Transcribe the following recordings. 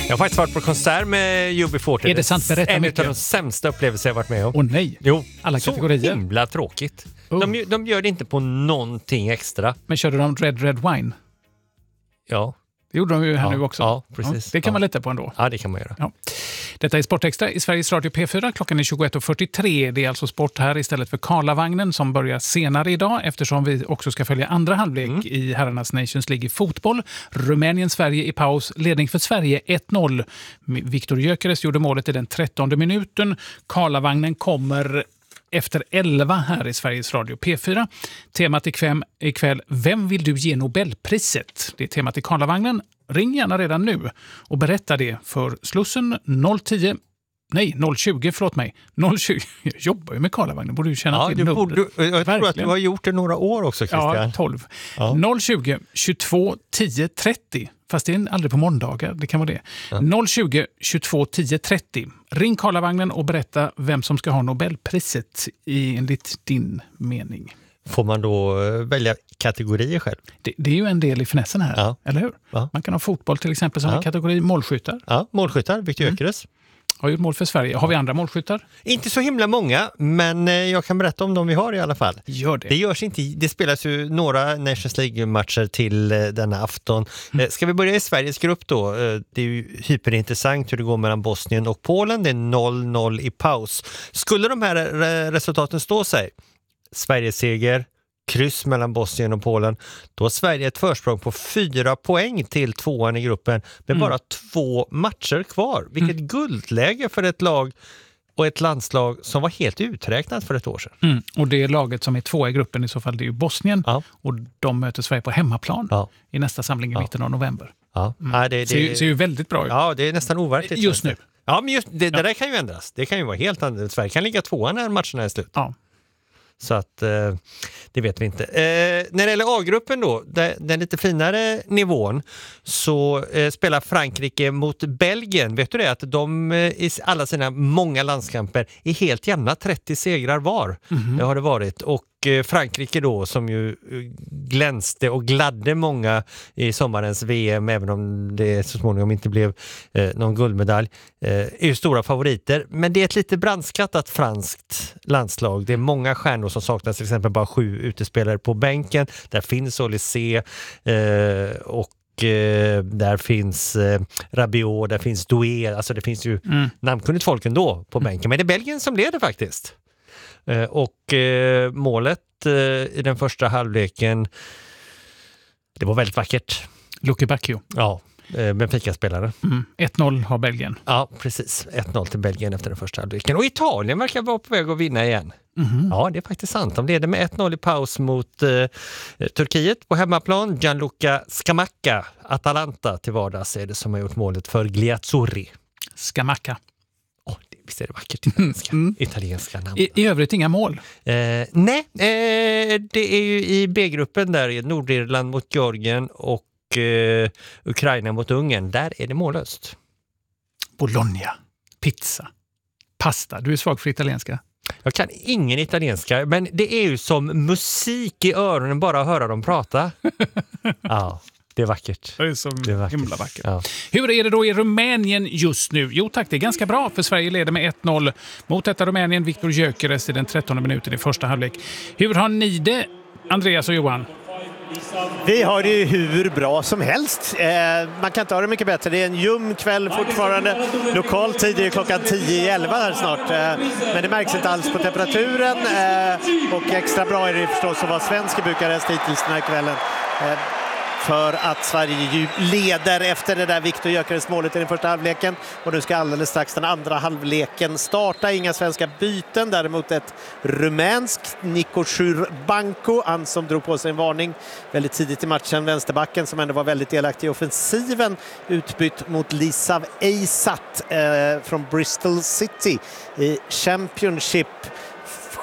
Jag har faktiskt varit på konsert med UB40. Är det sant? Berätta en mycket. av de sämsta upplevelser jag varit med om. Åh nej, Jo, alla kategorier. Så himla tråkigt. Oh. De gör det inte på någonting extra. Men körde de Red Wine? Ja. Det gjorde de ju här nu också. Ja, precis. Ja, det kan man lita på ändå. Ja, det kan man göra. Ja. Detta är Sportextra i Sveriges Radio P4. Klockan är 21.43. Det är alltså sport här istället för Karlavagnen som börjar senare idag eftersom vi också ska följa andra halvlek i herrarnas Nations League i fotboll. Rumänien-Sverige i paus. Ledning för Sverige 1-0. Viktor Gyökeres gjorde målet i den 13:e minuten. Karlavagnen kommer efter 11 här i Sveriges Radio P4. Temat ikväll, vem vill du ge Nobelpriset? Det är temat i Karlavagnen. Ring gärna redan nu och berätta det för Slussen 020, förlåt mig. 020. Jag jobbar ju med Karlavagnen, borde du känna till. Jag tror att du har gjort det några år också, Christian. Ja, 12. Ja. 020 22 10 30. Fast det är aldrig på måndagar, det kan vara det. Ja. 020 22 10 30. Ring Karlavagnen och berätta vem som ska ha Nobelpriset enligt din mening. Får man då välja kategorier själv? Det är ju en del i finessen här, eller hur? Ja. Man kan ha fotboll till exempel som en kategori, målskyttar. Ja, målskyttar, Viktor Gyökeres. Har gjort mål för Sverige. Har vi andra målskyttar? Inte så himla många, men jag kan berätta om dem vi har i alla fall. Gör det. Det spelas ju några Nations League-matcher till denna afton. Ska vi börja i Sveriges grupp då? Det är ju hyperintressant hur det går mellan Bosnien och Polen. Det är 0-0 i paus. Skulle de här resultaten stå sig? Sveriges seger, kryss mellan Bosnien och Polen. Då har Sverige ett försprång på 4 poäng till tvåan i gruppen med bara 2 matcher kvar. Vilket guldläge för ett lag och ett landslag som var helt uträknat för ett år sedan. Och det laget som är 2 i gruppen i så fall, det är ju Bosnien. Ja. Och de möter Sverige på hemmaplan i nästa samling i mitten av november. Ja. Det ser ju väldigt bra ut. Ja, det är nästan overkligt. Just nu. Ja, men det där kan ju ändras. Det kan ju vara helt annorlunda. Sverige kan ligga 2 när matcherna är slut. Ja. Så att det vet vi inte. När det gäller A-gruppen då, den lite finare nivån, så spelar Frankrike mot Belgien. Vet du det? Att de i alla sina många landskamper är helt jämna, 30 segrar var. Det har det varit. Och Frankrike då, som ju glänste och gladde många i sommarens VM, även om det så småningom inte blev någon guldmedalj, är ju stora favoriter. Men det är ett lite brandskattat franskt landslag. Det är många stjärnor som saknas, till exempel bara 7 utespelare på bänken. Där finns Olysée och där finns Rabiot, där finns Doué, alltså det finns ju namnkunnigt folk ändå på bänken. Men det är Belgien som leder faktiskt. Och målet i den första halvleken, det var väldigt vackert. Lucky Bacchio. Ja, Benfica-spelare. 1-0 har Belgien. Ja, precis. 1-0 till Belgien efter den första halvleken. Och Italien verkar vara på väg att vinna igen. Ja, det är faktiskt sant. De leder med 1-0 i paus mot Turkiet på hemmaplan. Gianluca Scamacca, Atalanta till vardags, är det som har gjort målet för Gliazzurri. Scamacca. Visst är det vackert italienska namn. I övrigt inga mål? Nej, det är ju i B-gruppen där Nordirland mot Georgien och Ukraina mot Ungern. Där är det mållöst. Bologna, pizza, pasta. Du är svag för italienska. Jag kan ingen italienska, men det är ju som musik i öronen bara att höra dem prata. Ja. Det är vackert. Det är så himla vackert. Ja. Hur är det då i Rumänien just nu? Jo tack, det är ganska bra för Sverige leder med 1-0 mot detta Rumänien. Viktor Gyökeres i den 13:e minuten i första halvlek. Hur har ni det, Andreas och Johan? Vi har det ju hur bra som helst. Man kan inte ha det mycket bättre. Det är en ljum kväll fortfarande. Lokal tid är klockan 10:11 här snart. Men det märks inte alls på temperaturen. Och extra bra är det förstås att vara svensk i Bukarest hittills den här kvällen. För att Sverige ju leder efter det där Viktor Gyökeres målet i den första halvleken. Och nu ska alldeles strax den andra halvleken starta. Inga svenska byten, däremot ett rumänskt Nico Șurbancu, han som drog på sig en varning väldigt tidigt i matchen. Vänsterbacken som ändå var väldigt delaktig i offensiven, utbytt mot Lisav Eisat från Bristol City i Championship.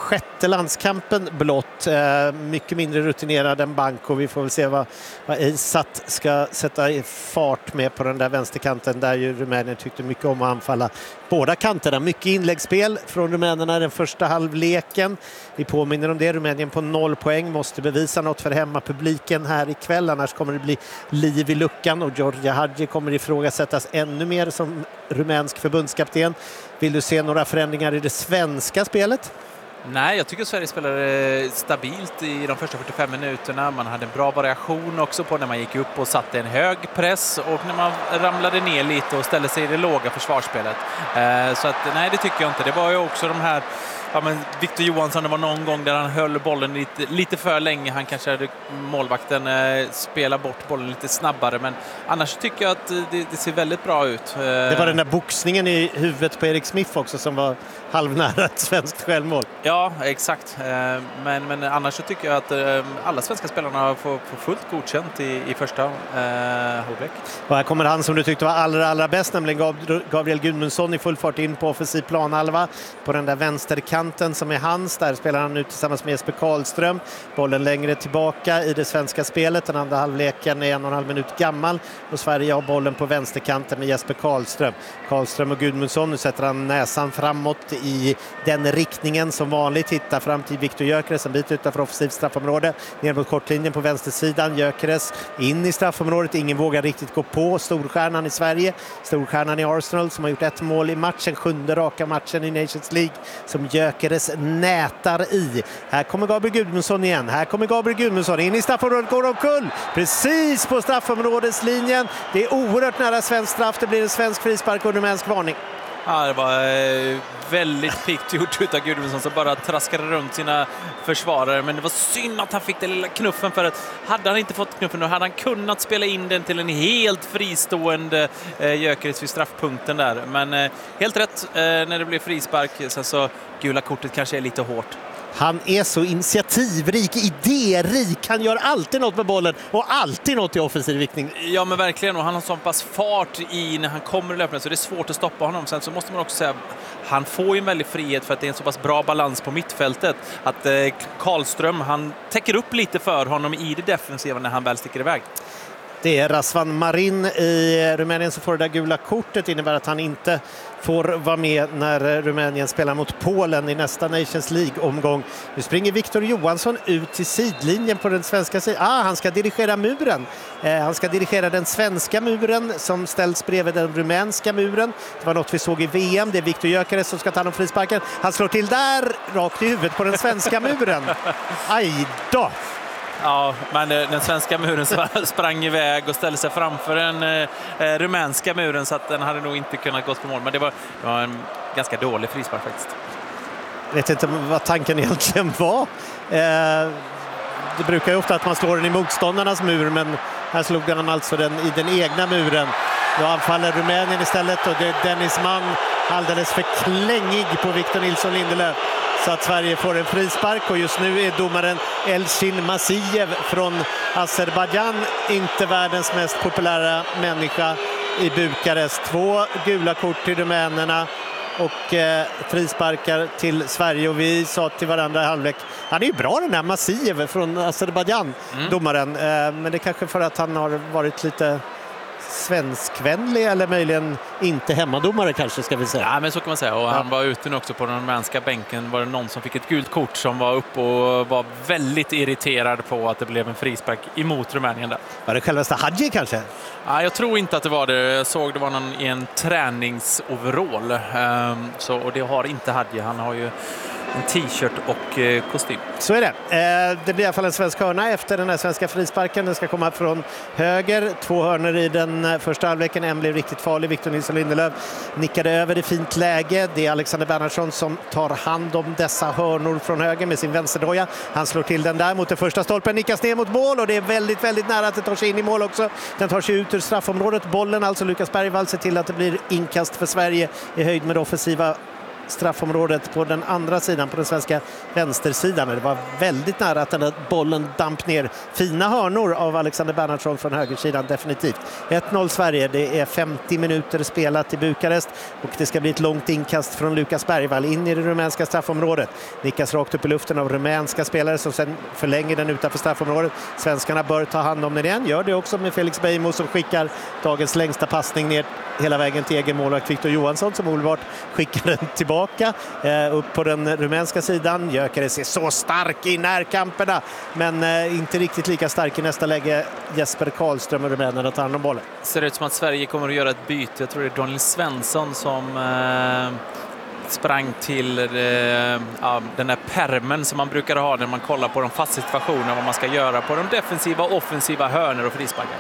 sjätte landskampen blott. Mycket mindre rutinerad än Banco. Vi får väl se vad Eisat ska sätta i fart med på den där vänsterkanten, där ju Rumänien tyckte mycket om att anfalla båda kanterna. Mycket inläggsspel från rumänerna den första halvleken. Vi påminner om det. Rumänien på 0 poäng måste bevisa något för hemmapubliken här ikväll, annars kommer det bli liv i luckan och Georgia Hagi kommer ifrågasättas ännu mer som rumänsk förbundskapten. Vill du se några förändringar i det svenska spelet? Nej, jag tycker Sverige spelade stabilt i de första 45 minuterna. Man hade en bra variation också på när man gick upp och satte en hög press och när man ramlade ner lite och ställde sig i det låga försvarsspelet. Så att, nej, det tycker jag inte. Det var ju också de här... Ja, men Victor Johansson, det var någon gång där han höll bollen lite för länge. Han kanske hade målvakten spela bort bollen lite snabbare. Men annars tycker jag att det ser väldigt bra ut. Det var den där boxningen i huvudet på Erik Smith också som var halvnära ett svenskt självmål. Ja, exakt. Men annars så tycker jag att alla svenska spelarna får fullt godkänt i första halvlek. Och här kommer han som du tyckte var allra bäst, nämligen Gabriel Gudmundsson i full fart in på offensiv planhalva på den där vänsterkanten som är hans. Där spelar han nu tillsammans med Jesper Karlström. Bollen längre tillbaka i det svenska spelet. Den andra halvleken är 1,5 minut gammal och Sverige har bollen på vänsterkanten med Jesper Karlström. Karlström och Gudmundsson, nu sätter han näsan framåt i den riktningen som vanligt. Hittar fram till Viktor Gyökeres, en bit utanför offensivt straffområde. Ner mot kortlinjen på vänstersidan. Gyökeres in i straffområdet. Ingen vågar riktigt gå på. Storstjärnan i Sverige. Storstjärnan i Arsenal som har gjort 1 mål i matchen. 7:e raka matchen i Nations League som Gyökeres nätar i. Här kommer Gabriel Gudmundsson igen. Här kommer Gabriel Gudmundsson in i straffområdet. Går omkull. Precis på straffområdeslinjen. Det är oerhört nära svensk straff. Det blir en svensk frispark och rumänsk varning. Ja, det var väldigt piggt gjort utav Gudmundsson som bara traskade runt sina försvarare. Men det var synd att han fick den lilla knuffen, för att hade han inte fått knuffen då hade han kunnat spela in den till en helt fristående Gyökeres vid straffpunkten där. Men helt rätt när det blev frispark. Sen så gula kortet kanske är lite hårt. Han är så initiativrik, idérik. Han gör alltid något med bollen och alltid något i offensiv riktning. Ja, men verkligen. Och han har så pass fart i när han kommer i löpningen så det är svårt att stoppa honom. Sen så måste man också säga han får ju en väldig frihet för att det är en så pass bra balans på mittfältet. Att Karlström, han täcker upp lite för honom i det defensiva när han väl sticker iväg. Det är Razvan Marin i Rumänien som får det där gula kortet. Innebär att han inte får vara med när Rumänien spelar mot Polen i nästa Nations League-omgång. Nu springer Victor Johansson ut till sidlinjen på den svenska sidan. Han ska dirigera muren. Han ska dirigera den svenska muren som ställs bredvid den rumänska muren. Det var något vi såg i VM. Det är Viktor Gyökeres som ska ta hand om frisparken. Han slår till där, rakt i huvudet på den svenska muren. Aj då! Ja, men den svenska muren sprang iväg och ställde sig framför den rumänska muren så att den hade nog inte kunnat gå på mål. Men det var en ganska dålig frispark faktiskt. Jag vet inte vad tanken egentligen var. Det brukar ju ofta att man slår den i motståndarnas mur, men här slog han alltså den i den egna muren. Då anfaller Rumänien istället och det är Dennis Mann alldeles för klängig på Victor Nilsson Lindelöf. Så att Sverige får en frispark och just nu är domaren Elchin Masijev från Azerbaijan inte världens mest populära människa i Bukarest. 2 gula kort till rumänerna och frisparkar till Sverige, och vi sa till varandra i halvlek, han är ju bra den här Masijev från Azerbaijan, domaren, men det är kanske för att han har varit lite svenskvänlig eller möjligen inte hemmadomare kanske, ska vi säga. Ja, men så kan man säga. Och han var ute nu också på den rumänska bänken. Var det någon som fick ett gult kort som var uppe och var väldigt irriterad på att det blev en frispark emot Rumänien där. Var det självaste Hagi kanske? Ja, jag tror inte att det var det. Jag såg det var någon i en träningsoverall. Och det har inte Hagi. Han har ju en t-shirt och kostym. Så är det. Det blir i alla fall en svensk hörna efter den här svenska frisparken. Den ska komma från höger. 2 hörnor i den första halvleken. En blev riktigt farlig. Victor Nilsson Lindelöf nickade över i fint läge. Det är Alexander Bernhardsson som tar hand om dessa hörnor från höger med sin vänsterdoja. Han slår till den där mot den första stolpen. Nickas ner mot mål och det är väldigt, väldigt nära att det tar sig in i mål också. Den tar sig ut ur straffområdet. Bollen, alltså Lukas Bergvall, ser till att det blir inkast för Sverige i höjd med det offensiva straffområdet på den andra sidan, på den svenska vänstersidan. Det var väldigt nära att den där bollen damp ner. Fina hörnor av Alexander Bernhardsson från högersidan, definitivt. 1-0 Sverige, det är 50 minuter spelat i Bukarest och det ska bli ett långt inkast från Lukas Bergvall in i det rumänska straffområdet. Nickas rakt upp i luften av rumänska spelare som sen förlänger den utanför straffområdet. Svenskarna bör ta hand om den igen, gör det också med Felix Beijmo som skickar dagens längsta passning ner hela vägen till egen målvakt Victor Johansson som omedelbart skickar den tillbaka upp på den rumänska sidan. Gyökeres är så stark i närkamperna men inte riktigt lika stark i nästa läge. Jesper Karlström och rumänerna tar hand om bollen. Ser ut som att Sverige kommer att göra ett byte. Jag tror det är Daniel Svensson som sprang till den där permen som man brukar ha när man kollar på de fast situationerna, vad man ska göra på de defensiva och offensiva hörnor och frisparkar.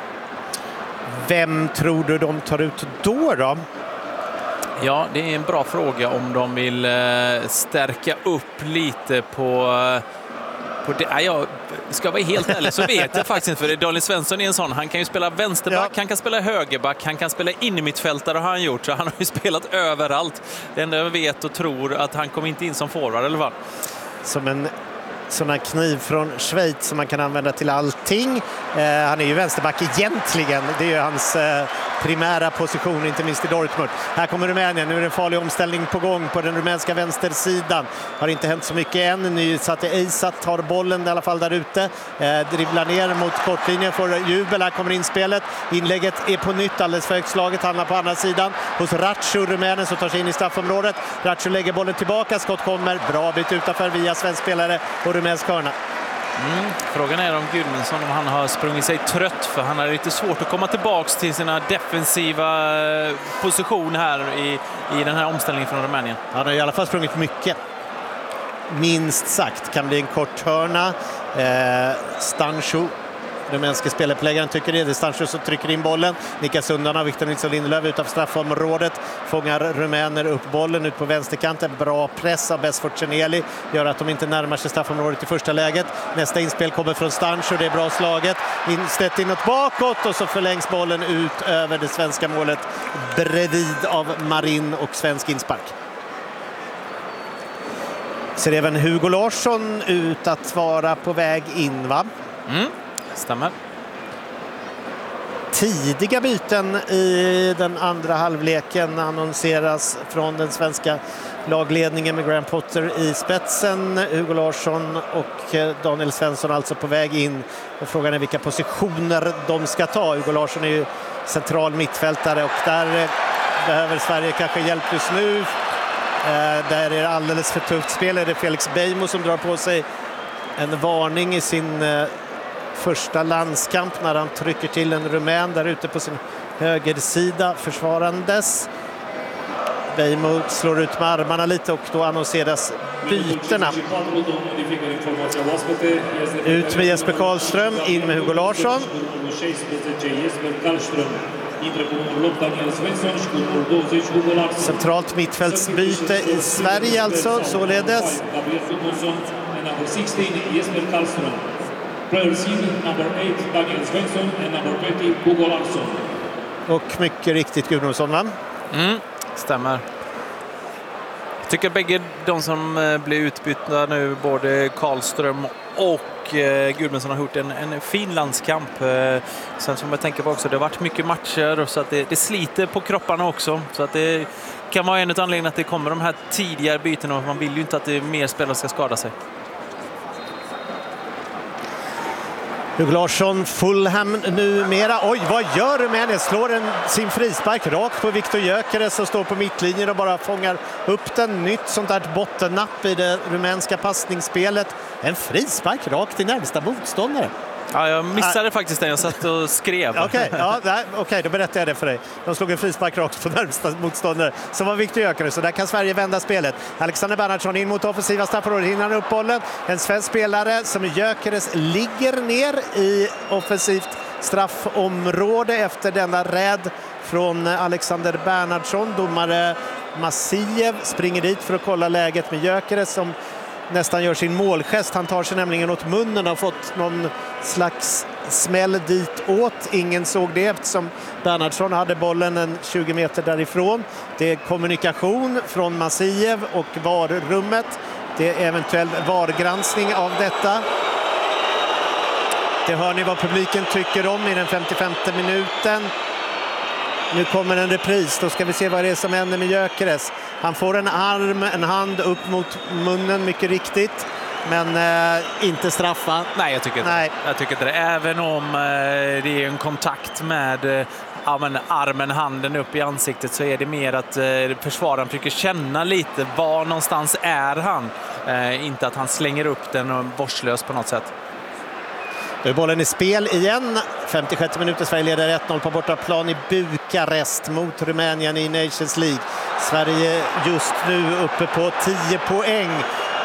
Vem tror du de tar ut då? Ja, det är en bra fråga om de vill stärka upp lite på det. Jag ska vara helt ärlig så vet jag faktiskt inte, för Daniel Svensson är en sån. Han kan ju spela vänsterback, han kan spela högerback, han kan spela in i mittfältare har han gjort, så han har ju spelat överallt. Det enda jag vet och tror att han kommer inte in som forward eller vad. Som en sån här kniv från Schweiz som man kan använda till allting. Han är ju vänsterback egentligen. Det är ju hans primära position, inte minst i Dortmund. Här kommer Rumänien. Nu är det en farlig omställning på gång på den rumänska vänstersidan. Har inte hänt så mycket än. Nysatte Eisat tar bollen i alla fall där ute. Dribblar ner mot kortlinjen, får jubel. Här kommer inspelet. Inlägget är på nytt alldeles för högt slaget. Handlar på andra sidan hos Ratsu, Rumänen, som tar sig in i straffområdet. Ratsu lägger bollen tillbaka. Skott kommer. Bra bit utanför via svensk spelare och rumänsk hörna. Frågan är om Gudmundsson, om han har sprungit sig trött, för han har lite svårt att komma tillbaks till sina defensiva position här i den här omställningen från Rumänien. Han har i alla fall sprungit mycket. Minst sagt. Kan bli en kort hörna. Stancho, rumänska spelarpläggaren, tycker det är Stancho som trycker in bollen. Nickas undan av Victor Nilsson Lindelöf utanför straffområdet. Fångar rumäner upp bollen ut på vänsterkanten. Bra press av Besfort Ceneli. Gör att de inte närmar sig straffområdet i första läget. Nästa inspel kommer från Stancho. Det är bra slaget. Inställt inåt bakåt och så förlängs bollen ut över det svenska målet. Bredvid av Marin och svensk inspark. Ser även Hugo Larsson ut att vara på väg in, va? Stämmer. Tidiga byten i den andra halvleken annonseras från den svenska lagledningen med Graham Potter i spetsen. Hugo Larsson och Daniel Svensson alltså på väg in. Och frågan är vilka positioner de ska ta. Hugo Larsson är ju central mittfältare och där behöver Sverige kanske hjälp just nu. Där är det alldeles för tufft spel. Det är Felix Beijmo som drar på sig en varning i sin första landskamp när han trycker till en rumän där ute på sin högersida försvarandes. Beijmo slår ut med armarna lite och då annonseras byterna. Ut med Jesper Karlström, in med Hugo Larsson. Centralt mittfältsbyte i Sverige alltså, således. Och mycket riktigt Gudmundsson, va? Stämmer. Jag tycker bägge de som blir utbytta nu, både Karlström och Gudmundsson, har gjort en fin landskamp. Sen som jag tänker på också, det har varit mycket matcher så att det sliter på kropparna också. Så att det kan vara en av anledningarna att det kommer de här tidigare bytena och man vill ju inte att det mer spelare ska skada sig. Hugo Larsson, Fulham numera. Oj, vad gör Rumänien? Slår sin frispark rakt på Victor Gyökeres som står på mittlinjen och bara fångar upp den. Nytt sånt där bottennapp i det rumänska passningsspelet. En frispark rakt i närmsta motståndare. Ja, jag missade faktiskt den. Jag satt och skrev. Okej, då berättar jag det för dig. De slog en frispark rakt på närmsta motståndare som var Victor Gyökeres. Så där kan Sverige vända spelet. Alexander Bernhardsson in mot offensiva straffområdet. Hinner upp bollen. En svensk spelare som Gyökeres ligger ner i offensivt straffområde efter denna räd från Alexander Bernhardsson. Domare Massiev springer dit för att kolla läget med Gyökeres som nästan gör sin målgest. Han tar sig nämligen åt munnen och har fått någon slags smäll dit åt. Ingen såg det eftersom Bernhardsson hade bollen en 20 meter därifrån. Det är kommunikation från Masiev och VAR-rummet. Det är eventuell VAR-granskning av detta. Det hör ni vad publiken tycker om i den 55:e minuten. Nu kommer en repris. Då ska vi se vad det är som händer med Gyökeres. Han får en hand upp mot munnen, mycket riktigt. Men inte straffa. Nej, jag tycker inte det. Även om det är en kontakt med armen, handen upp i ansiktet, så är det mer att försvararen försöker känna lite var någonstans är han. Inte att han slänger upp den och vårdslös på något sätt. Nu är bollen i spel igen. 56 minuter, Sverige leder 1-0 på bortaplan i Bukarest mot Rumänien i Nations League. Sverige just nu uppe på 10 poäng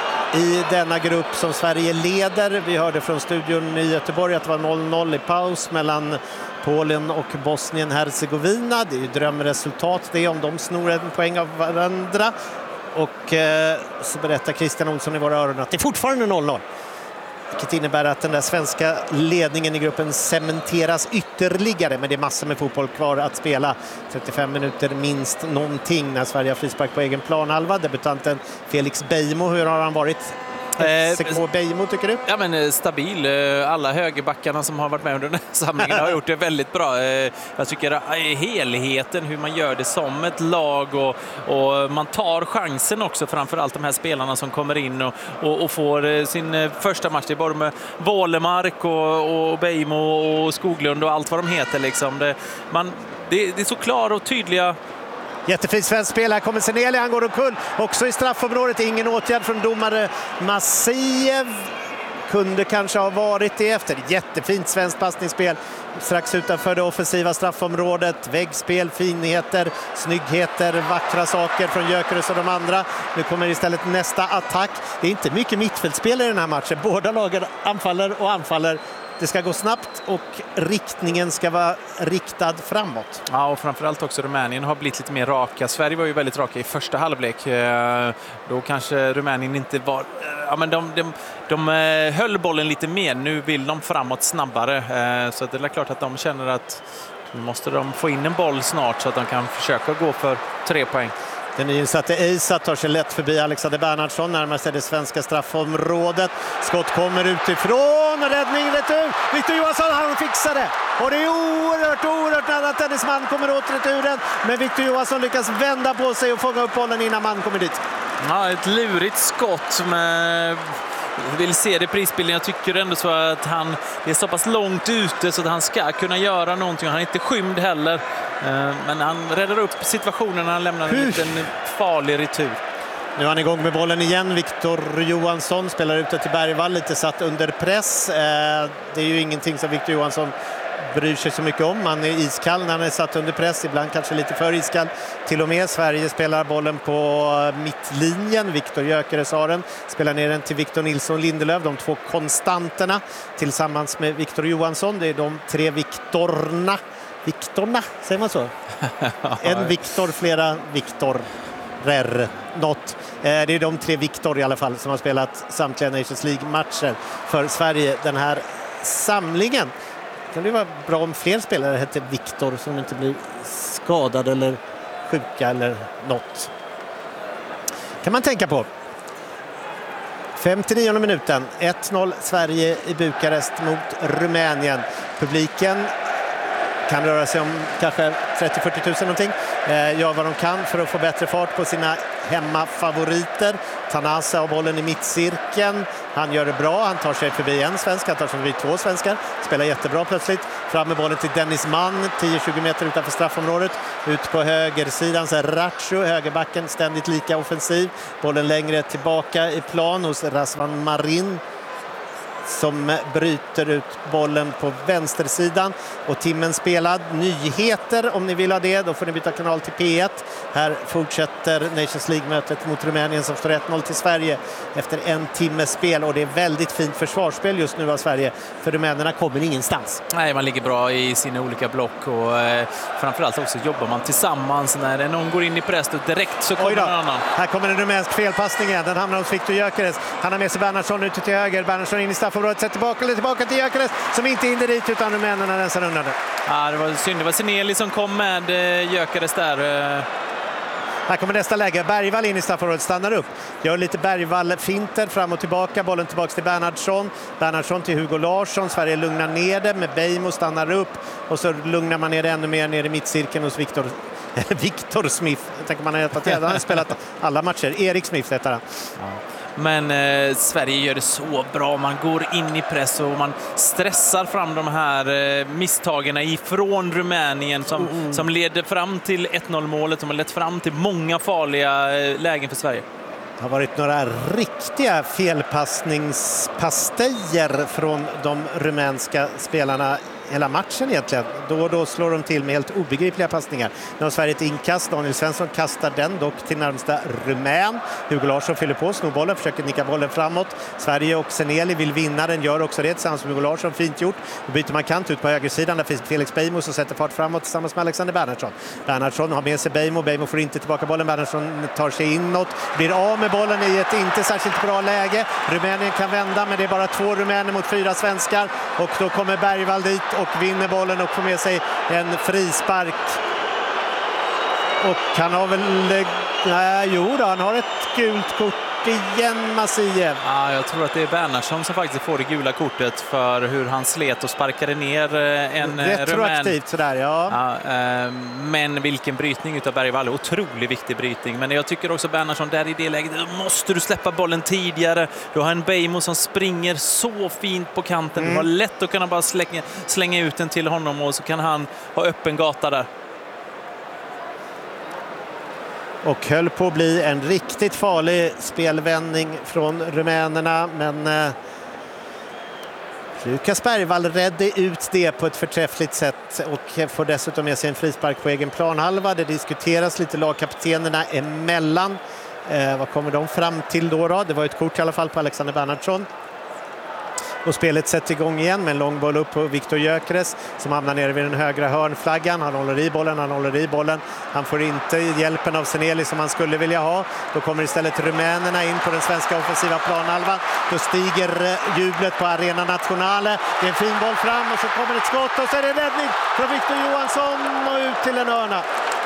i denna grupp som Sverige leder. Vi hörde från studion i Göteborg att det var 0-0 i paus mellan Polen och Bosnien-Hercegovina. Det är ju drömresultat det om de snor en poäng av varandra. Och så berättar Christian Olsson i våra öron att det är fortfarande 0-0. Vilket innebär att den där svenska ledningen i gruppen cementeras ytterligare. Men det är massor med fotboll kvar att spela. 35 minuter minst någonting när Sverige har frispark på egen planhalva. Debutanten Felix Beijmo, hur har han varit? FCK Beijmo, tycker du? Ja, men stabil. Alla högerbackarna som har varit med under den här samlingen har gjort det väldigt bra. Jag tycker helheten, hur man gör det som ett lag och man tar chansen också, framförallt de här spelarna som kommer in och får sin första match. Det är både med Wålemark och Beijmo och Skoglund och allt vad de heter. Liksom. Det är så klara och tydliga. Jättefint svenskt spel. Här kommer Seneli, han går omkull. Också i straffområdet. Ingen åtgärd från domare Masiev. Kunde kanske ha varit det efter. Jättefint svenskt passningsspel. Strax utanför det offensiva straffområdet. Väggspel, finheter, snyggheter, vackra saker från Gyökeres och de andra. Nu kommer istället nästa attack. Det är inte mycket mittfältspel i den här matchen. Båda lagen anfaller. Det ska gå snabbt och riktningen ska vara riktad framåt. Ja, och framförallt också Rumänien har blivit lite mer raka. Sverige var ju väldigt raka i första halvlek. Då kanske Rumänien inte var... Ja, men de höll bollen lite mer. Nu vill de framåt snabbare. Så det är klart att de känner att nu måste de få in en boll snart så att de kan försöka gå för 3 poäng. Den nyinsatte Eisa tar sig lätt förbi Alexander Bernhardsson, närmar sig det svenska straffområdet. Skott kommer utifrån, räddning retur. Victor Johansson, han fixar det. Och det är oerhört nära att Dennis Mann kommer åt returen. Men Victor Johansson lyckas vända på sig och fånga upp bollen innan Mann kommer dit. Ja, ett lurigt skott med... Jag vill se det prisbilden. Jag tycker ändå så att han är så pass långt ute så att han ska kunna göra någonting. Han är inte skymd heller. Men han räddar upp situationen när han lämnar en liten farlig retur. Nu är han igång med bollen igen. Victor Johansson spelar ut till Bergvall, lite satt under press. Det är ju ingenting som Victor Johansson bryr sig så mycket om. Han är iskall när han är satt under press. Ibland kanske lite för iskall. Till och med Sverige spelar bollen på mittlinjen. Victor Gyökeres har den. Spelar ner den till Victor Nilsson Lindelöf. De två konstanterna tillsammans med Victor Johansson. Det är de 3 Victorna. Victorna, säger man så? En Victor, flera Victorer. Något. Det är de 3 Victor i alla fall som har spelat samtliga Nations League-matcher för Sverige den här samlingen. Det kan vara bra om fler spelare heter Victor som inte blir skadade eller sjuka eller något. Kan man tänka på. 59 minuten. 1-0 Sverige i Bukarest mot Rumänien. Publiken kan röra sig om kanske 30-40 000 någonting. Gör vad de kan för att få bättre fart på sina hemmafavoriter. Tanase har bollen i mittcirkeln. Han gör det bra. Han tar sig förbi en svensk. Han tar sig förbi 2 svenskar. Spelar jättebra plötsligt. Fram med bollen till Dennis Mann. 10-20 meter utanför straffområdet. Ut på högersidan så är Ratcho, högerbacken, ständigt lika offensiv. Bollen längre tillbaka i plan hos Razvan Marin. som bryter ut bollen på vänstersidan och timmen spelad. Nyheter om ni vill ha det, då får ni byta kanal till P1. Här fortsätter Nations League-mötet mot Rumänien som står 1-0 till Sverige efter en timmes spel, och det är väldigt fint försvarsspel just nu av Sverige, för rumänerna kommer ingenstans. Nej, man ligger bra i sina olika block och framförallt också jobbar man tillsammans. När någon går in i press direkt så kommer någon annan. Här kommer en rumänsk felpassning igen. Den hamnar hos Viktor Gyökeres. Han har med sig Bernhardsson ute till höger. Bernhardsson in i straffområdet, sätter tillbaka till Gyökeres som inte hinner dit, utan rumänerna rensar undan det. Ja, det var synd. Det var Seneli som kom med Gyökeres där. Här kommer nästa läge. Bergvall in i straffområdet, stannar upp. Gör lite Bergvall-finter fram och tillbaka. Bollen tillbaka till Bernhardsson. Bernhardsson till Hugo Larsson. Sverige lugnar ner det med Beijmo, stannar upp. Och så lugnar man ner det ännu mer ner i mittcirkeln hos Victor Smith. Jag tänker man har spelat alla matcher. Erik Smith heter han. Ja. Men Sverige gör det så bra. Man går in i press och man stressar fram de här misstagen ifrån Rumänien som leder fram till 1-0-målet, som har lett fram till många farliga lägen för Sverige. Det har varit några riktiga felpassningspastejer från de rumänska spelarna hela matchen egentligen. Då och då slår de till med helt obegripliga passningar. Nu har Sverige ett inkast. Daniel Svensson kastar den dock till närmsta rumän. Hugo Larsson fyller på, snor bollen, försöker nicka bollen framåt. Sverige och Seneli vill vinna den, gör också det tillsammans med Hugo Larsson. Fint gjort. Då byter man kant ut på högersidan. Där finns Felix Beijmo som sätter fart framåt tillsammans med Alexander Bernhardsson. Bernhardsson har med sig Beijmo. Beijmo får inte tillbaka bollen. Bernhardsson tar sig inåt. Blir av med bollen i ett inte särskilt bra läge. Rumänien kan vända, men det är bara 2 rumäner mot 4 svenskar. Och då kommer Bergvall dit och vinner bollen och får med sig en frispark. Och han har väl... han har ett gult kort igen, Masiev. Ja, jag tror att det är Bernhardsson som faktiskt får det gula kortet för hur han slet och sparkade ner en retroaktivt sådär, ja. Men vilken brytning utav Bergvall, otroligt viktig brytning. Men jag tycker också Bernhardsson där i det läget, då måste du släppa bollen tidigare. Du har en Beijmo som springer så fint på kanten. Du har lätt att kunna bara slänga ut den till honom och så kan han ha öppen gata där. Och höll på att bli en riktigt farlig spelvändning från rumänerna, men Lukas Bergvall räddade ut det på ett förträffligt sätt och får dessutom med sig en frispark på egen planhalva. Det diskuteras lite lagkaptenerna emellan. Vad kommer de fram till då? Det var ett kort i alla fall på Alexander Bernhardsson. Och spelet sätter igång igen med en lång boll upp på Viktor Gyökeres som hamnar nere vid den högra hörnflaggan. Han håller i bollen. Han får inte hjälpen av Seneli som han skulle vilja ha. Då kommer istället rumänerna in på den svenska offensiva planhalvan. Då stiger jublet på Arena Nationale. Det är en fin boll fram och så kommer ett skott och så är det räddning från Victor Johansson och ut till en hörna.